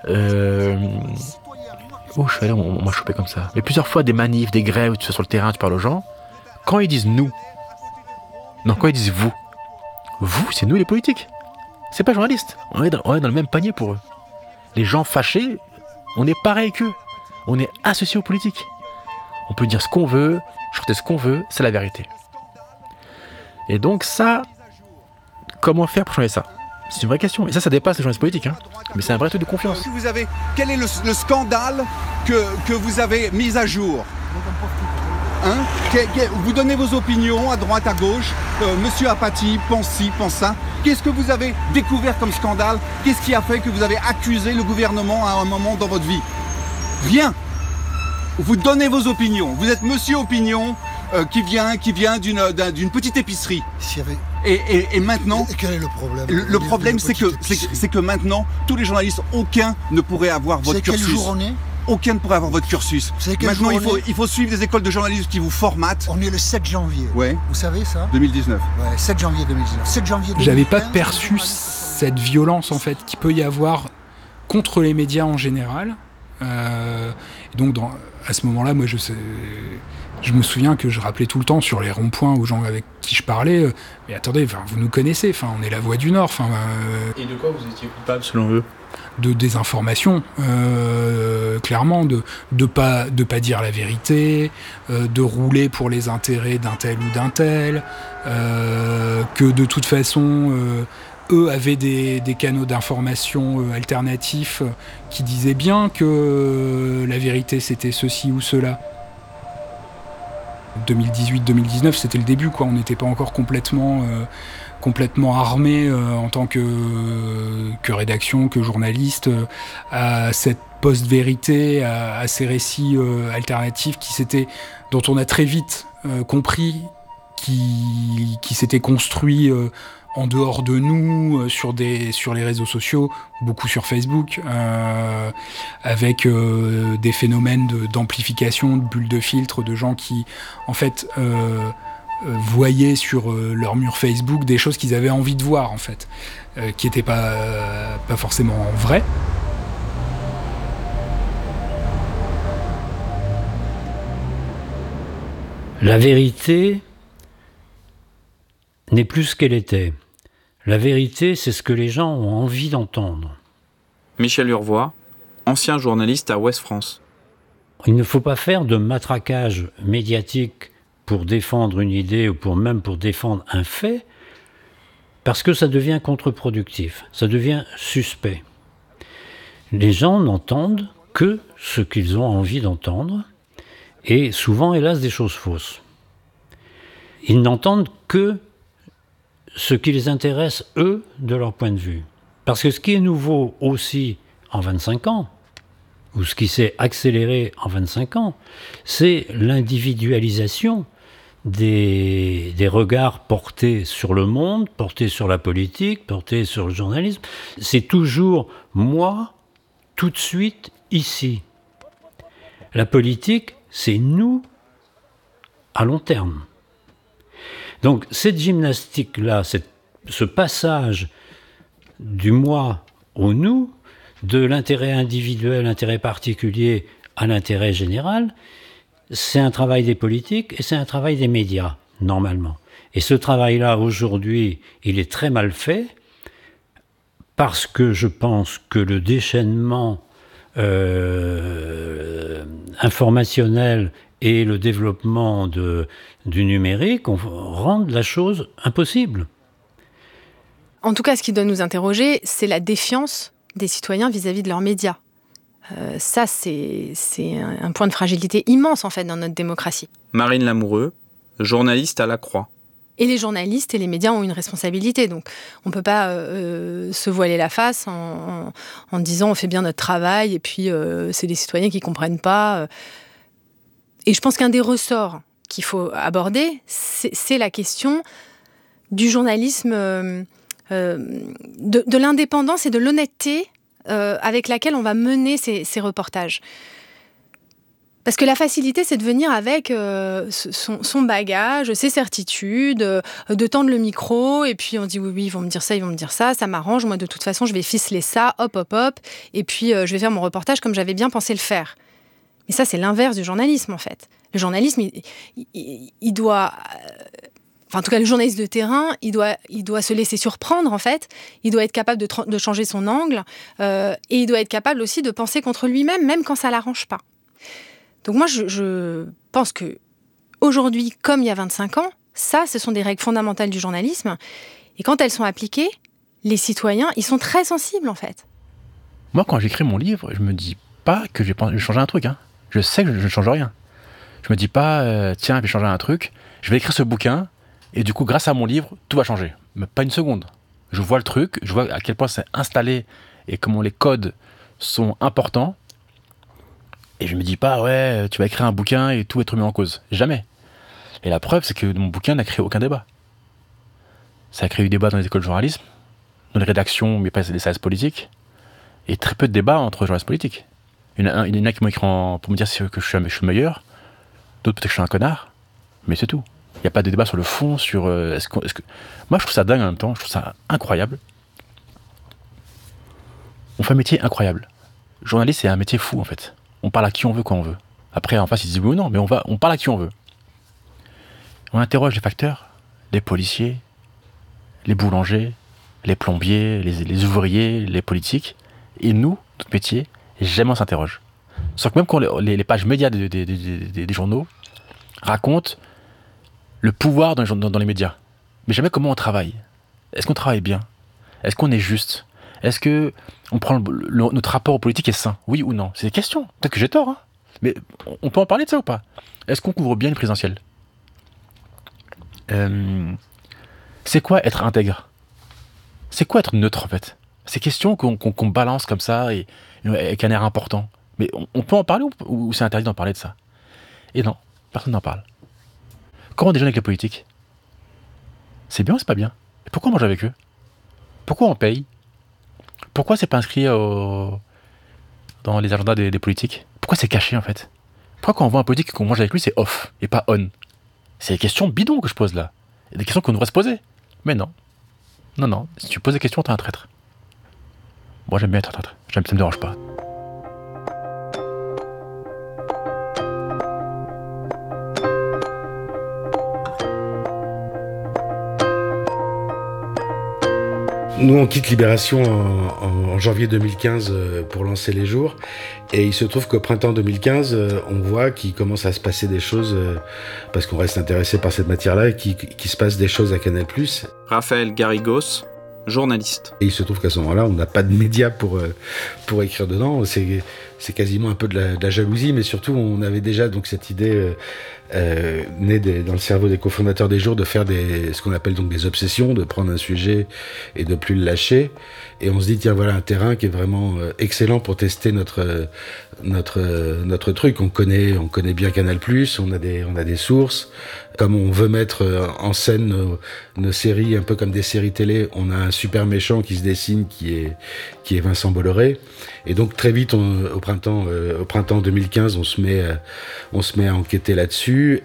où je suis allé, on m'a chopé comme ça. Mais plusieurs fois des manifs, des grèves où tu es sur le terrain, tu parles aux gens, quand ils disent nous, non, quand ils disent vous, c'est nous les politiques. C'est pas journaliste. On est dans le même panier pour eux. Les gens fâchés, on est pareil qu'eux. On est associés aux politiques. On peut dire ce qu'on veut, chanter ce qu'on veut, c'est la vérité. Et donc ça, comment faire pour changer ça? C'est une vraie question. Et ça dépasse les journalistes politiques. Hein. Mais c'est un vrai truc de confiance. Quel est le scandale que vous avez mis à jour? Vous donnez vos opinions à droite, à gauche. Monsieur Apathy pense ci, pense ça. Qu'est-ce que vous avez découvert comme scandale? Qu'est-ce qui a fait que vous avez accusé le gouvernement à un moment dans votre vie? Rien. Vous donnez vos opinions. Vous êtes monsieur opinion qui vient d'une petite épicerie. Et maintenant... Et quel est le problème? Le problème, c'est que maintenant, tous les journalistes, aucun ne pourrait avoir votre cursus. Quel jour on est? Aucun ne pourrait avoir votre cursus. Maintenant, il faut suivre des écoles de journalisme qui vous formatent. On est le 7 janvier. Ouais. Vous savez ça? 2019. Ouais, 7 janvier 2019. 7 janvier 2019. J'avais pas perçu cette violence en fait qu'il peut y avoir contre les médias en général. Donc à ce moment-là, moi je me souviens que je rappelais tout le temps sur les ronds-points aux gens avec qui je parlais. Mais attendez, vous nous connaissez. On est la Voix du Nord. Et de quoi vous étiez coupable selon eux? De désinformation, clairement, de pas dire la vérité, de rouler pour les intérêts d'un tel ou d'un tel, que de toute façon eux avaient des canaux d'information alternatifs qui disaient bien que la vérité c'était ceci ou cela. 2018-2019 c'était le début, quoi. On n'était pas encore complètement armé en tant que rédaction, que journaliste, à cette post-vérité, à ces récits alternatifs dont on a très vite compris qui s'étaient construits en dehors de nous, sur les réseaux sociaux, beaucoup sur Facebook, avec des phénomènes d'amplification, de bulles de filtre, de gens qui, en fait, voyaient sur leur mur Facebook des choses qu'ils avaient envie de voir, en fait, qui n'étaient pas forcément vraies. La vérité n'est plus ce qu'elle était. La vérité, c'est ce que les gens ont envie d'entendre. Michel Urvois, ancien journaliste à Ouest France. Il ne faut pas faire de matraquage médiatique pour défendre une idée ou même pour défendre un fait, parce que ça devient contre-productif, ça devient suspect. Les gens n'entendent que ce qu'ils ont envie d'entendre, et souvent, hélas, des choses fausses. Ils n'entendent que ce qui les intéresse, eux, de leur point de vue. Parce que ce qui est nouveau aussi en 25 ans, ou ce qui s'est accéléré en 25 ans, c'est l'individualisation des regards portés sur le monde, portés sur la politique, portés sur le journalisme. C'est toujours moi, tout de suite, ici. La politique, c'est nous à long terme. Donc cette gymnastique-là, ce passage du moi au nous, de l'intérêt individuel, l'intérêt particulier à l'intérêt général, c'est un travail des politiques et c'est un travail des médias, normalement. Et ce travail-là, aujourd'hui, il est très mal fait parce que je pense que le déchaînement informationnel et le développement du numérique rendent la chose impossible. En tout cas, ce qui doit nous interroger, c'est la défiance des citoyens vis-à-vis de leurs médias. Ça, c'est un point de fragilité immense, en fait, dans notre démocratie. Marine Lamoureux, journaliste à La Croix. Et les journalistes et les médias ont une responsabilité. Donc, on ne peut pas se voiler la face en disant on fait bien notre travail et puis c'est les citoyens qui ne comprennent pas. Et je pense qu'un des ressorts qu'il faut aborder, c'est la question du journalisme, de l'indépendance et de l'honnêteté avec laquelle on va mener ces reportages. Parce que la facilité, c'est de venir avec son bagage, ses certitudes, de tendre le micro, et puis on dit oui, ils vont me dire ça, ça m'arrange, moi de toute façon, je vais ficeler ça, hop, et puis je vais faire mon reportage comme j'avais bien pensé le faire. Mais ça, c'est l'inverse du journalisme, en fait. Le journalisme, il doit... Enfin, en tout cas, le journaliste de terrain, il doit se laisser surprendre, en fait. Il doit être capable de changer son angle, et il doit être capable aussi de penser contre lui-même, même quand ça ne l'arrange pas. Donc moi, je pense que aujourd'hui, comme il y a 25 ans, ce sont des règles fondamentales du journalisme. Et quand elles sont appliquées, les citoyens, ils sont très sensibles, en fait. Moi, quand j'écris mon livre, je me dis pas que je vais changer un truc. Hein. Je sais que je ne change rien. Je me dis pas, tiens, je vais changer un truc. Je vais écrire ce bouquin, et du coup, grâce à mon livre, tout va changer. Mais pas une seconde. Je vois le truc, je vois à quel point c'est installé et comment les codes sont importants. Et je me dis pas, ouais, tu vas écrire un bouquin et tout va être mis en cause. Jamais. Et la preuve, c'est que mon bouquin n'a créé aucun débat. Ça a créé du débat dans les écoles de journalisme, dans les rédactions, mais pas les services politiques, et très peu de débats entre journalistes politiques. Il y en a qui m'ont écrit pour me dire que je suis le meilleur, d'autres peut-être que je suis un connard, mais c'est tout. Il n'y a pas de débat sur le fond, sur... Moi, je trouve ça dingue en même temps, je trouve ça incroyable. On fait un métier incroyable. Journaliste, c'est un métier fou, en fait. On parle à qui on veut, quand on veut. Après, en face, ils disent oui ou non, mais on parle à qui on veut. On interroge les facteurs, les policiers, les boulangers, les plombiers, les ouvriers, les politiques. Et nous, notre métier, jamais on s'interroge. Sauf que même quand les pages médias des journaux racontent le pouvoir dans les médias, mais jamais comment on travaille. Est-ce qu'on travaille bien? Est-ce qu'on est juste? Est-ce que on prend notre rapport aux politiques est sain? Oui ou non? C'est des questions. Peut-être que j'ai tort, hein. Mais on peut en parler de ça ou pas? Est-ce qu'on couvre bien les présidentielles? C'est quoi être intègre? C'est quoi être neutre, en fait? Ces questions qu'on balance comme ça et avec un air important. Mais on peut en parler ou c'est interdit d'en parler de ça? Et non, personne n'en parle. Comment on déjeune avec les politiques? C'est bien ou c'est pas bien? Et pourquoi on mange avec eux? Pourquoi on paye? Pourquoi c'est pas inscrit dans les agendas des politiques? Pourquoi c'est caché, en fait? Pourquoi quand on voit un politique et qu'on mange avec lui, c'est off et pas on? C'est des questions bidons que je pose là. Et des questions qu'on devrait se poser. Mais non. Non. Si tu poses des questions, t'es un traître. Moi, j'aime bien être un traître. Ça me dérange pas. Nous, on quitte Libération en janvier 2015 pour lancer Les Jours. Et il se trouve qu'au printemps 2015, on voit qu'il commence à se passer des choses, parce qu'on reste intéressé par cette matière-là, et qu'il se passe des choses à Canal+. Raphaël Garrigos, journaliste. Et il se trouve qu'à ce moment-là, on n'a pas de médias pour écrire dedans. C'est quasiment un peu de la jalousie, mais surtout, on avait déjà donc cette idée né dans le cerveau des cofondateurs des Jours de faire ce qu'on appelle donc des obsessions, de prendre un sujet et de plus le lâcher. Et on se dit, tiens, voilà un terrain qui est vraiment excellent pour tester notre truc. On connaît bien Canal+, on a des sources. Comme on veut mettre en scène nos séries un peu comme des séries télé, on a un super méchant qui se dessine, qui est Vincent Bolloré. Et donc très vite, au printemps 2015, on se met à enquêter là-dessus.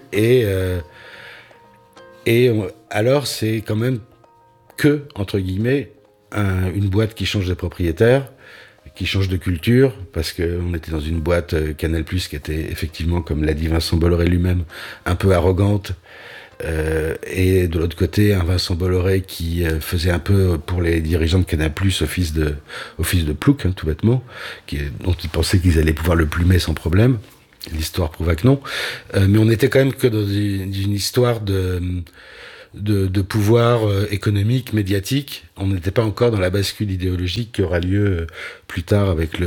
Alors c'est quand même que, entre guillemets, une boîte qui change de propriétaire, qui change de culture, parce qu'on était dans une boîte Canal+, qui était effectivement, comme l'a dit Vincent Bolloré lui-même, un peu arrogante, et de l'autre côté, un Vincent Bolloré qui faisait un peu, pour les dirigeants de Canal+, office de plouc, hein, tout bêtement, dont ils pensaient qu'ils allaient pouvoir le plumer sans problème. L'histoire prouva que non. Mais on était quand même que dans une histoire de pouvoir économique, médiatique. On n'était pas encore dans la bascule idéologique qui aura lieu plus tard avec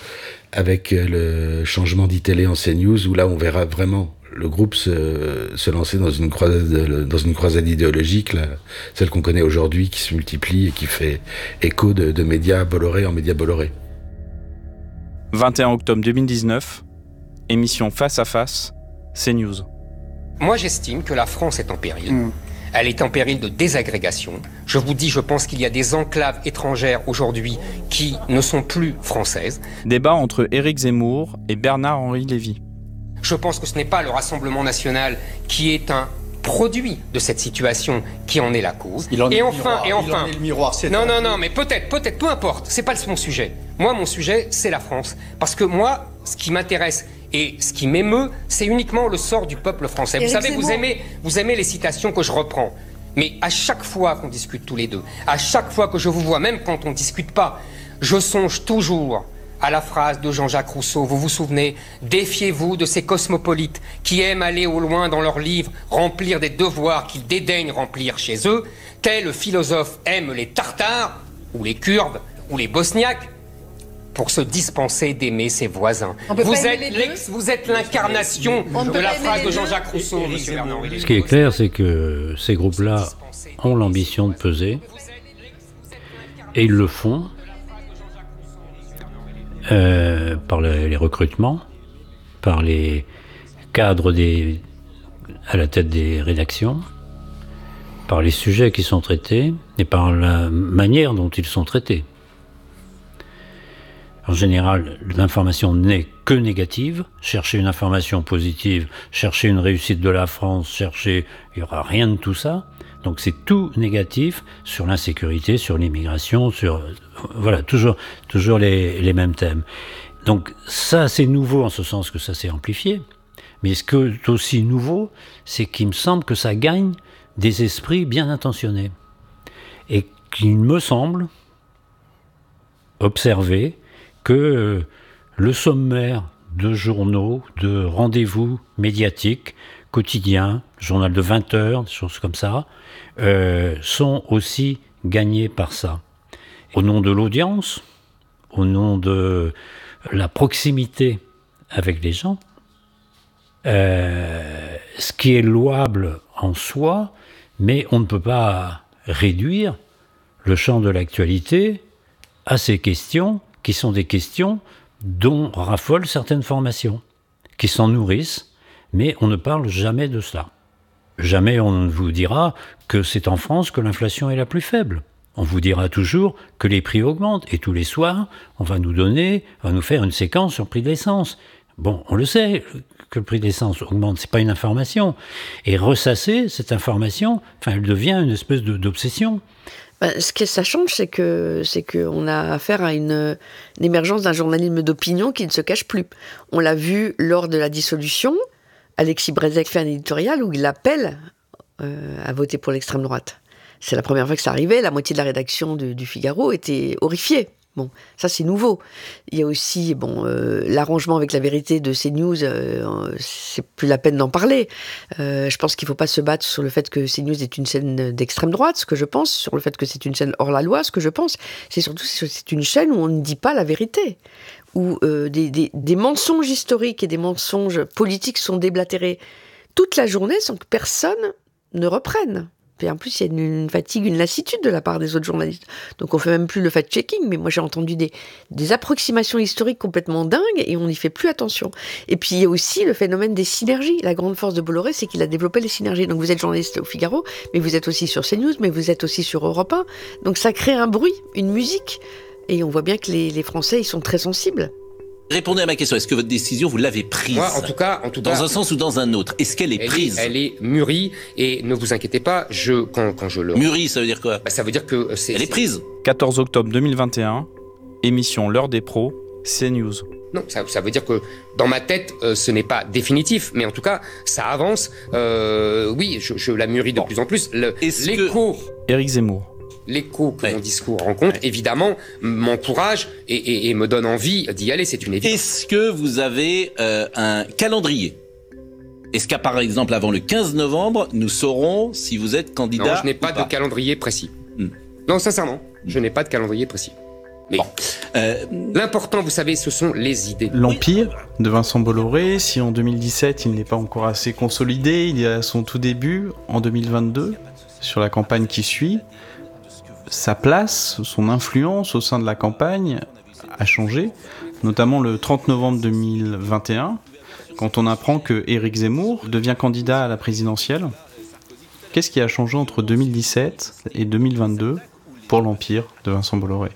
le changement d'ITélé en CNews, où là on verra vraiment le groupe se lancer dans une croisade idéologique, là, celle qu'on connaît aujourd'hui, qui se multiplie et qui fait écho de médias Bolloré en médias Bolloré. 21 octobre 2019, émission Face à Face, CNews. Moi j'estime que la France est en péril. Elle est en péril de désagrégation. Je vous dis, je pense qu'il y a des enclaves étrangères aujourd'hui qui ne sont plus françaises. Débat entre Éric Zemmour et Bernard-Henri Lévy. Je pense que ce n'est pas le Rassemblement national qui est un produit de cette situation qui en est la cause. Il en est le miroir, c'est non, mais peut-être, peu importe. C'est pas mon sujet. Moi, mon sujet, c'est la France. Parce que moi, ce qui m'intéresse et ce qui m'émeut, c'est uniquement le sort du peuple français. Vous savez, vous aimez les citations que je reprends. Mais à chaque fois qu'on discute tous les deux, à chaque fois que je vous vois, même quand on ne discute pas, je songe toujours à la phrase de Jean-Jacques Rousseau. Vous vous souvenez ? Défiez-vous de ces cosmopolites qui aiment aller au loin dans leurs livres, remplir des devoirs qu'ils dédaignent remplir chez eux. Tel philosophe aime les Tartares, ou les Kurdes, ou les Bosniaques, pour se dispenser d'aimer ses voisins. Vous êtes l'incarnation de la phrase de Jean-Jacques Rousseau, monsieur Bernard-Henri. Ce qui est clair, c'est que ces groupes-là ont l'ambition de peser, et ils le font par les recrutements, par les cadres à la tête des rédactions, par les sujets qui sont traités, et par la manière dont ils sont traités. En général, l'information n'est que négative. Chercher une information positive, chercher une réussite de la France, il n'y aura rien de tout ça. Donc c'est tout négatif sur l'insécurité, sur l'immigration, voilà, toujours les mêmes thèmes. Donc ça, c'est nouveau en ce sens que ça s'est amplifié. Mais ce qui est aussi nouveau, c'est qu'il me semble que ça gagne des esprits bien intentionnés. Et qu'il me semble observer que le sommaire de journaux, de rendez-vous médiatiques, quotidiens, journal de 20 heures, des choses comme ça, sont aussi gagnés par ça. Au nom de l'audience, au nom de la proximité avec les gens, ce qui est louable en soi, mais on ne peut pas réduire le champ de l'actualité à ces questions qui sont des questions dont raffolent certaines formations, qui s'en nourrissent, mais on ne parle jamais de cela. Jamais on ne vous dira que c'est en France que l'inflation est la plus faible. On vous dira toujours que les prix augmentent, et tous les soirs, on va nous faire une séquence sur le prix de l'essence. Bon, on le sait que le prix de l'essence augmente, c'est pas une information. Et ressasser cette information, elle devient une espèce d'obsession. Ce que ça change, c'est qu'on a affaire à une émergence d'un journalisme d'opinion qui ne se cache plus. On l'a vu lors de la dissolution. Alexis Brezek fait un éditorial où il appelle à voter pour l'extrême droite. C'est la première fois que ça arrivait. La moitié de la rédaction du Figaro était horrifiée. Bon, ça c'est nouveau. Il y a aussi l'arrangement avec La Vérité de CNews, c'est plus la peine d'en parler. Je pense qu'il ne faut pas se battre sur le fait que CNews est une chaîne d'extrême droite, ce que je pense, sur le fait que c'est une chaîne hors la loi, ce que je pense. C'est surtout que c'est une chaîne où on ne dit pas la vérité, où des mensonges historiques et des mensonges politiques sont déblatérés toute la journée sans que personne ne reprenne. Et en plus, il y a une fatigue, une lassitude de la part des autres journalistes. Donc on fait même plus le fact-checking, mais moi j'ai entendu des approximations historiques complètement dingues et on n'y fait plus attention. Et puis il y a aussi le phénomène des synergies. La grande force de Bolloré, c'est qu'il a développé les synergies. Donc vous êtes journaliste au Figaro, mais vous êtes aussi sur CNews, mais vous êtes aussi sur Europe 1. Donc ça crée un bruit, une musique. Et on voit bien que les Français, ils sont très sensibles. Répondez à ma question, est-ce que votre décision, vous l'avez prise? Moi, en tout cas, dans un sens ou dans un autre, est-ce qu'elle est prise? Elle est mûrie, et ne vous inquiétez pas, quand je le... Mûrie, ça veut dire quoi? Ça veut dire que elle est prise. 14 octobre 2021, émission L'heure des pros, CNews. Non, ça veut dire que dans ma tête, ce n'est pas définitif, mais en tout cas, ça avance. Oui, je la mûris de plus en plus. L'écho... Éric Zemmour. L'écho que mon discours rencontre, évidemment, m'encourage et me donne envie d'y aller, c'est une évidence. Est-ce que vous avez un calendrier? Est-ce qu'à par exemple, avant le 15 novembre, nous saurons si vous êtes candidat? Non, je n'ai pas de calendrier précis. Non, sincèrement, je n'ai pas de calendrier précis. Mais l'important, vous savez, ce sont les idées. L'Empire de Vincent Bolloré, si en 2017 il n'est pas encore assez consolidé, il est à son tout début, en 2022, sur la campagne qui suit, sa place, son influence au sein de la campagne a changé, notamment le 30 novembre 2021, quand on apprend que Éric Zemmour devient candidat à la présidentielle. Qu'est-ce qui a changé entre 2017 et 2022 pour l'Empire de Vincent Bolloré?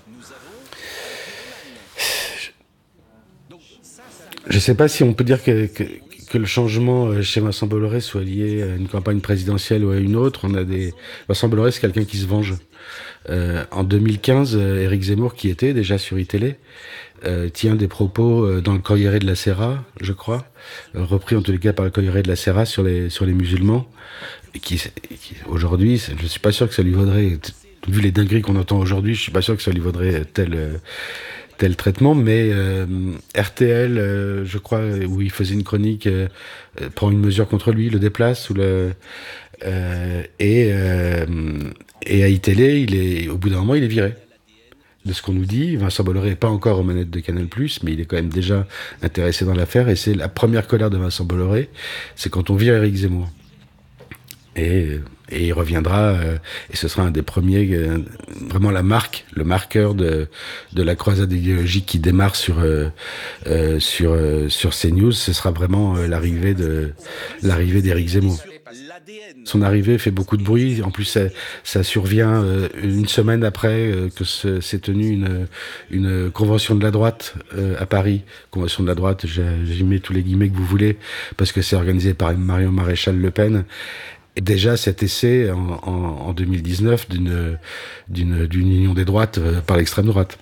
Je ne sais pas si on peut dire que le changement chez Vincent Bolloré soit lié à une campagne présidentielle ou à une autre. Vincent Bolloré, c'est quelqu'un qui se venge. En 2015, Éric Zemmour, qui était déjà sur iTélé, tient des propos dans le Corriere della Sera, je crois, repris en tous les cas par le Corriere della Sera sur les musulmans, qui aujourd'hui, je ne suis pas sûr que ça lui vaudrait, vu les dingueries qu'on entend aujourd'hui, je suis pas sûr que ça lui vaudrait tel traitement, mais RTL, je crois, où il faisait une chronique, prend une mesure contre lui, le déplace, et à iTélé, au bout d'un moment, il est viré. De ce qu'on nous dit, Vincent Bolloré n'est pas encore aux manettes de Canal+, mais il est quand même déjà intéressé dans l'affaire, et c'est la première colère de Vincent Bolloré, c'est quand on vire Éric Zemmour. Et il reviendra, et ce sera un des premiers, vraiment le marqueur de la croisade idéologique qui démarre sur CNews. Ce sera vraiment l'arrivée d'Éric Zemmour. Son arrivée fait beaucoup de bruit. En plus, ça survient une semaine après que s'est tenue une convention de la droite à Paris. Convention de la droite, j'y mets tous les guillemets que vous voulez, parce que c'est organisé par Marion Maréchal Le Pen. Et déjà cet essai en 2019 d'une union des droites par l'extrême droite.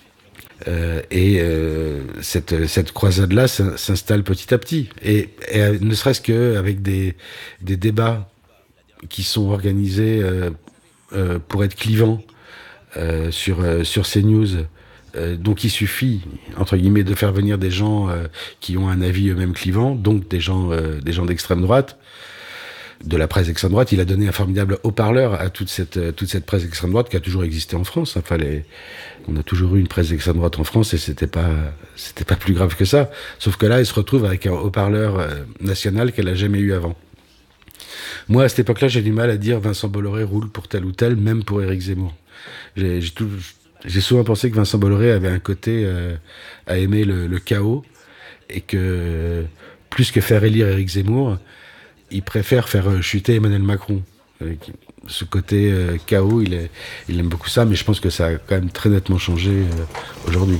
Cette croisade-là s'installe petit à petit. Et ne serait-ce qu'avec des débats qui sont organisés pour être clivants sur CNews, donc il suffit, entre guillemets, de faire venir des gens qui ont un avis eux-mêmes clivant, donc des gens d'extrême droite, de la presse extrême droite. Il a donné un formidable haut-parleur à toute cette presse extrême droite qui a toujours existé en France. Enfin, on a toujours eu une presse extrême droite en France et c'était pas plus grave que ça. Sauf que là, elle se retrouve avec un haut-parleur national qu'elle a jamais eu avant. Moi, à cette époque-là, j'ai du mal à dire Vincent Bolloré roule pour tel ou tel, même pour Éric Zemmour. J'ai souvent pensé que Vincent Bolloré avait un côté à aimer le chaos et que plus que faire élire Éric Zemmour, il préfère faire chuter Emmanuel Macron. Ce côté chaos, il aime beaucoup ça, mais je pense que ça a quand même très nettement changé aujourd'hui.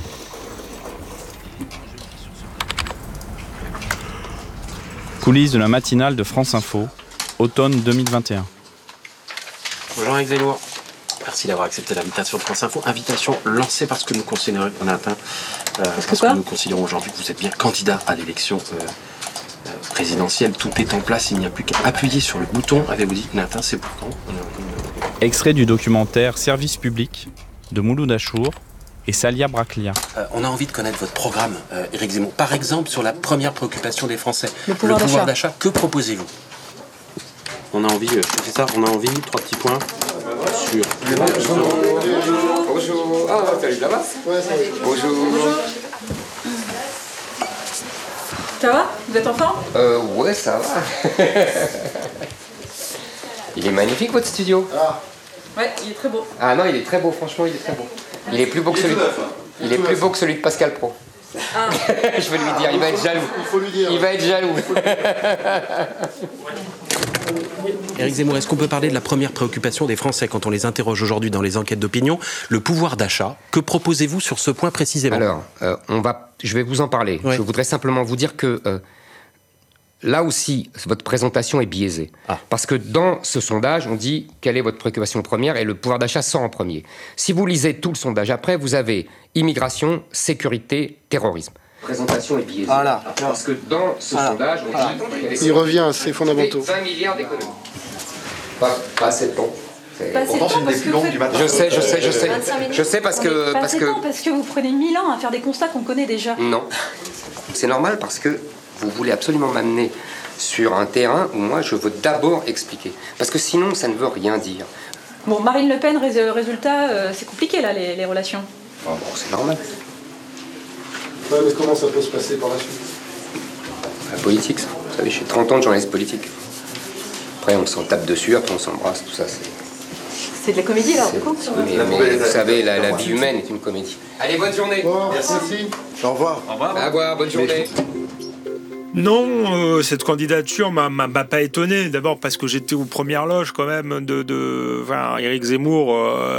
Coulisses de la matinale de France Info, automne 2021. Bonjour Éric Zemmour. Merci d'avoir accepté l'invitation de France Info. Invitation lancée parce que nous considérons qu'on a atteint, parce que nous considérons aujourd'hui que vous êtes bien candidat à l'élection présidentielle. Tout est en place, il n'y a plus qu'à appuyer sur le bouton. Avez-vous dit Nathan, c'est pour quand? Extrait du documentaire Service public de Mouloud Achour et Salia Braclia. On a envie de connaître votre programme, Éric Zemmour. Par exemple, sur la première préoccupation des Français, le pouvoir d'achat. Que proposez-vous? On a envie, c'est ça, on a envie, 3 petits points sur... Bonjour. Ah, salut, ça va? Bonjour. Ça va? Vous êtes en forme? Ouais, ça va. Il est magnifique votre studio. Ouais, il est très beau. Ah non, il est très beau, franchement, il est très beau. Il est plus beau que celui de Pascal Pro. Ah. Je vais lui dire, il va être jaloux. Il faut lui dire. Il va être jaloux. Éric Zemmour, est-ce qu'on peut parler de la première préoccupation des Français quand on les interroge aujourd'hui dans les enquêtes d'opinion, le pouvoir d'achat? Que proposez-vous sur ce point précisément? Alors, je vais vous en parler. Ouais. Je voudrais simplement vous dire que là aussi, votre présentation est biaisée. Parce que dans ce sondage, on dit quelle est votre préoccupation première et le pouvoir d'achat sort en premier. Si vous lisez tout le sondage après, vous avez immigration, sécurité, terrorisme. Présentation est biaisée. Voilà. Parce que dans ce sondage, on dit... Il revient à ses fondamentaux. 20 milliards d'économies. Pas assez de temps. Pourtant, c'est une des plus longues du matin. Je sais. Je sais parce que... Parce que vous prenez 1000 ans à faire des constats qu'on connaît déjà. Non. C'est normal parce que vous voulez absolument m'amener sur un terrain où moi, je veux d'abord expliquer. Parce que sinon, ça ne veut rien dire. Bon, Marine Le Pen, résultat, c'est compliqué, là, les relations. Bon, c'est normal. Ouais, mais comment ça peut se passer par la suite? La politique, ça. Vous savez, j'ai 30 ans de journaliste politique. Après, on s'en tape dessus, après on s'embrasse, tout ça, c'est... C'est de la comédie, là, mais vous savez, la vie humaine est une comédie. Allez, bonne journée. Merci. Au revoir. Au revoir, bonne journée. Non, cette candidature m'a pas étonné. D'abord parce que j'étais aux premières loges quand même enfin, Éric Zemmour.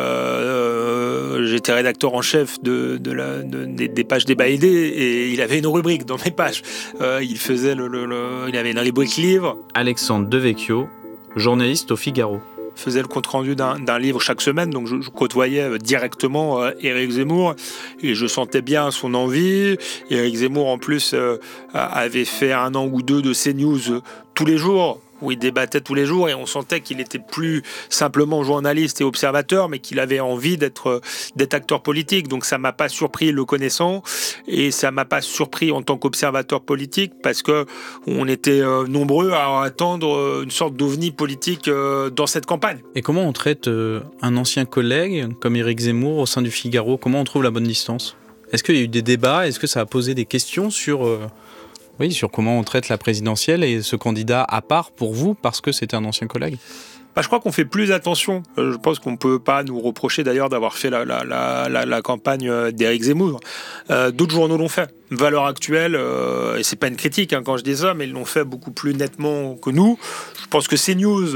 J'étais rédacteur en chef des pages débat aidé et il avait une rubrique dans mes pages. Il faisait il avait une rubrique livre. Alexandre Devecchio, journaliste au Figaro. Faisait le compte-rendu d'un livre chaque semaine, donc je côtoyais directement Éric Zemmour et je sentais bien son envie. Éric Zemmour, en plus, avait fait 1 an ou 2 de CNews tous les jours, où il débattait tous les jours et on sentait qu'il était plus simplement journaliste et observateur, mais qu'il avait envie d'être acteur politique. Donc ça m'a pas surpris le connaissant et ça m'a pas surpris en tant qu'observateur politique parce que on était nombreux à attendre une sorte d'ovni politique dans cette campagne. Et comment on traite un ancien collègue comme Éric Zemmour au sein du Figaro? Comment on trouve la bonne distance? Est-ce qu'il y a eu des débats? Est-ce que ça a posé des questions sur comment on traite la présidentielle et ce candidat à part pour vous parce que c'était un ancien collègue? Je crois qu'on fait plus attention. Je pense qu'on ne peut pas nous reprocher d'ailleurs d'avoir fait la campagne d'Éric Zemmour. D'autres journaux l'ont fait. Valeurs Actuelles, et c'est pas une critique quand je dis ça, mais ils l'ont fait beaucoup plus nettement que nous. Je pense que CNews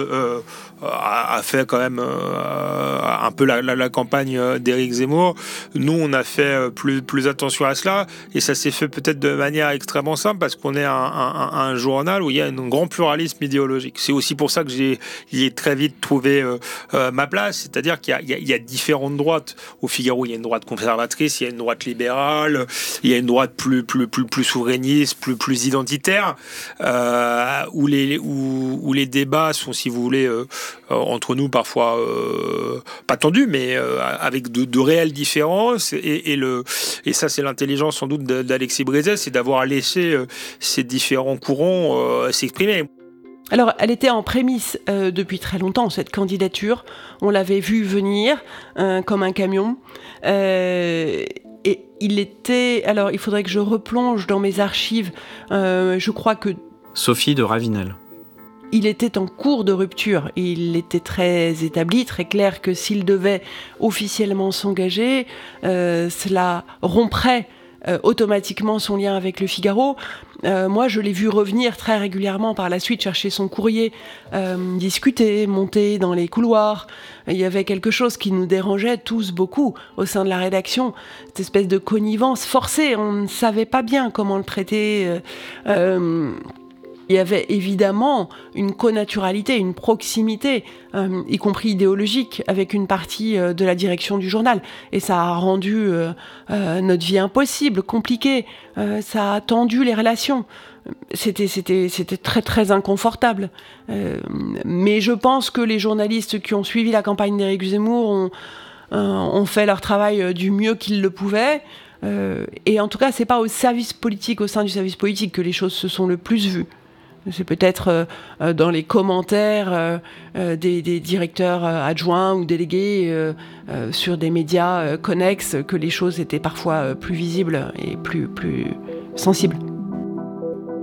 a fait quand même un peu la campagne d'Éric Zemmour. Nous, on a fait plus attention à cela, et ça s'est fait peut-être de manière extrêmement simple parce qu'on est un journal où il y a un grand pluralisme idéologique. C'est aussi pour ça que j'ai très vite trouvé ma place, c'est-à-dire qu'il y a différentes droites. Au Figaro, il y a une droite conservatrice, il y a une droite libérale, il y a une droite plus souverainiste, plus identitaire, où les débats sont, si vous voulez, entre nous parfois pas tendus, mais avec de réelles différences. Et ça, c'est l'intelligence sans doute d'Alexis Brézet, c'est d'avoir laissé ces différents courants s'exprimer. Alors, elle était en prémisse depuis très longtemps, cette candidature. On l'avait vue venir comme un camion. Et il était... Alors, il faudrait que je replonge dans mes archives. Je crois que... Sophie de Ravinel. Il était en cours de rupture. Il était très établi, très clair que s'il devait officiellement s'engager, cela romprait automatiquement son lien avec le Figaro. Moi, je l'ai vu revenir très régulièrement par la suite, chercher son courrier, discuter, monter dans les couloirs. Il y avait quelque chose qui nous dérangeait tous beaucoup au sein de la rédaction, cette espèce de connivence forcée. On ne savait pas bien comment le traiter. Il y avait évidemment une connaturalité, une proximité, y compris idéologique, avec une partie de la direction du journal. Et ça a rendu notre vie impossible, compliquée. Ça a tendu les relations. C'était très très inconfortable. Mais je pense que les journalistes qui ont suivi la campagne d'Éric Zemmour ont fait leur travail du mieux qu'ils le pouvaient. Et en tout cas, c'est pas au service politique, au sein du service politique, que les choses se sont le plus vues. C'est peut-être dans les commentaires des directeurs adjoints ou délégués sur des médias connexes que les choses étaient parfois plus visibles et plus sensibles.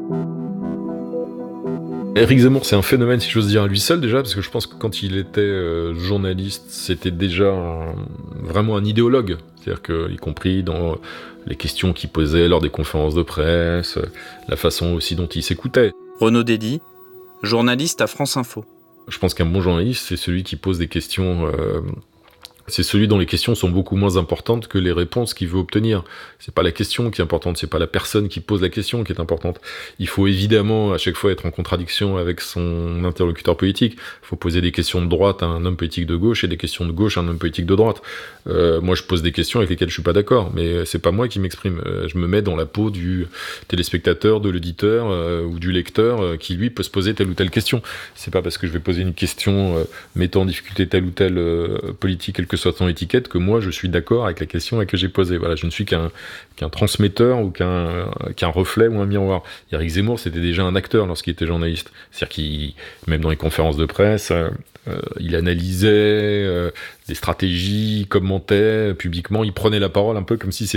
Éric Zemmour, c'est un phénomène, si j'ose dire, à lui seul déjà, parce que je pense que quand il était journaliste, c'était déjà vraiment un idéologue. C'est-à-dire que, y compris dans les questions qu'il posait lors des conférences de presse, la façon aussi dont il s'écoutait. Renaud Dédy, journaliste à France Info. Je pense qu'un bon journaliste, c'est celui qui pose des questions... c'est celui dont les questions sont beaucoup moins importantes que les réponses qu'il veut obtenir. C'est pas la question qui est importante, c'est pas la personne qui pose la question qui est importante. Il faut évidemment à chaque fois être en contradiction avec son interlocuteur politique. Il faut poser des questions de droite à un homme politique de gauche et des questions de gauche à un homme politique de droite. Moi, je pose des questions avec lesquelles je suis pas d'accord, mais c'est pas moi qui m'exprime. Je me mets dans la peau du téléspectateur, de l'auditeur ou du lecteur qui lui peut se poser telle ou telle question. C'est pas parce que je vais poser une question mettant en difficulté telle ou telle politique, quelle que soit son étiquette, que moi je suis d'accord avec la question que j'ai posée. Voilà, je ne suis qu'un transmetteur ou qu'un reflet ou un miroir. Éric Zemmour, c'était déjà un acteur lorsqu'il était journaliste. C'est-à-dire qu'il, même dans les conférences de presse, il analysait des stratégies, commentait publiquement, il prenait la parole un peu comme si c'était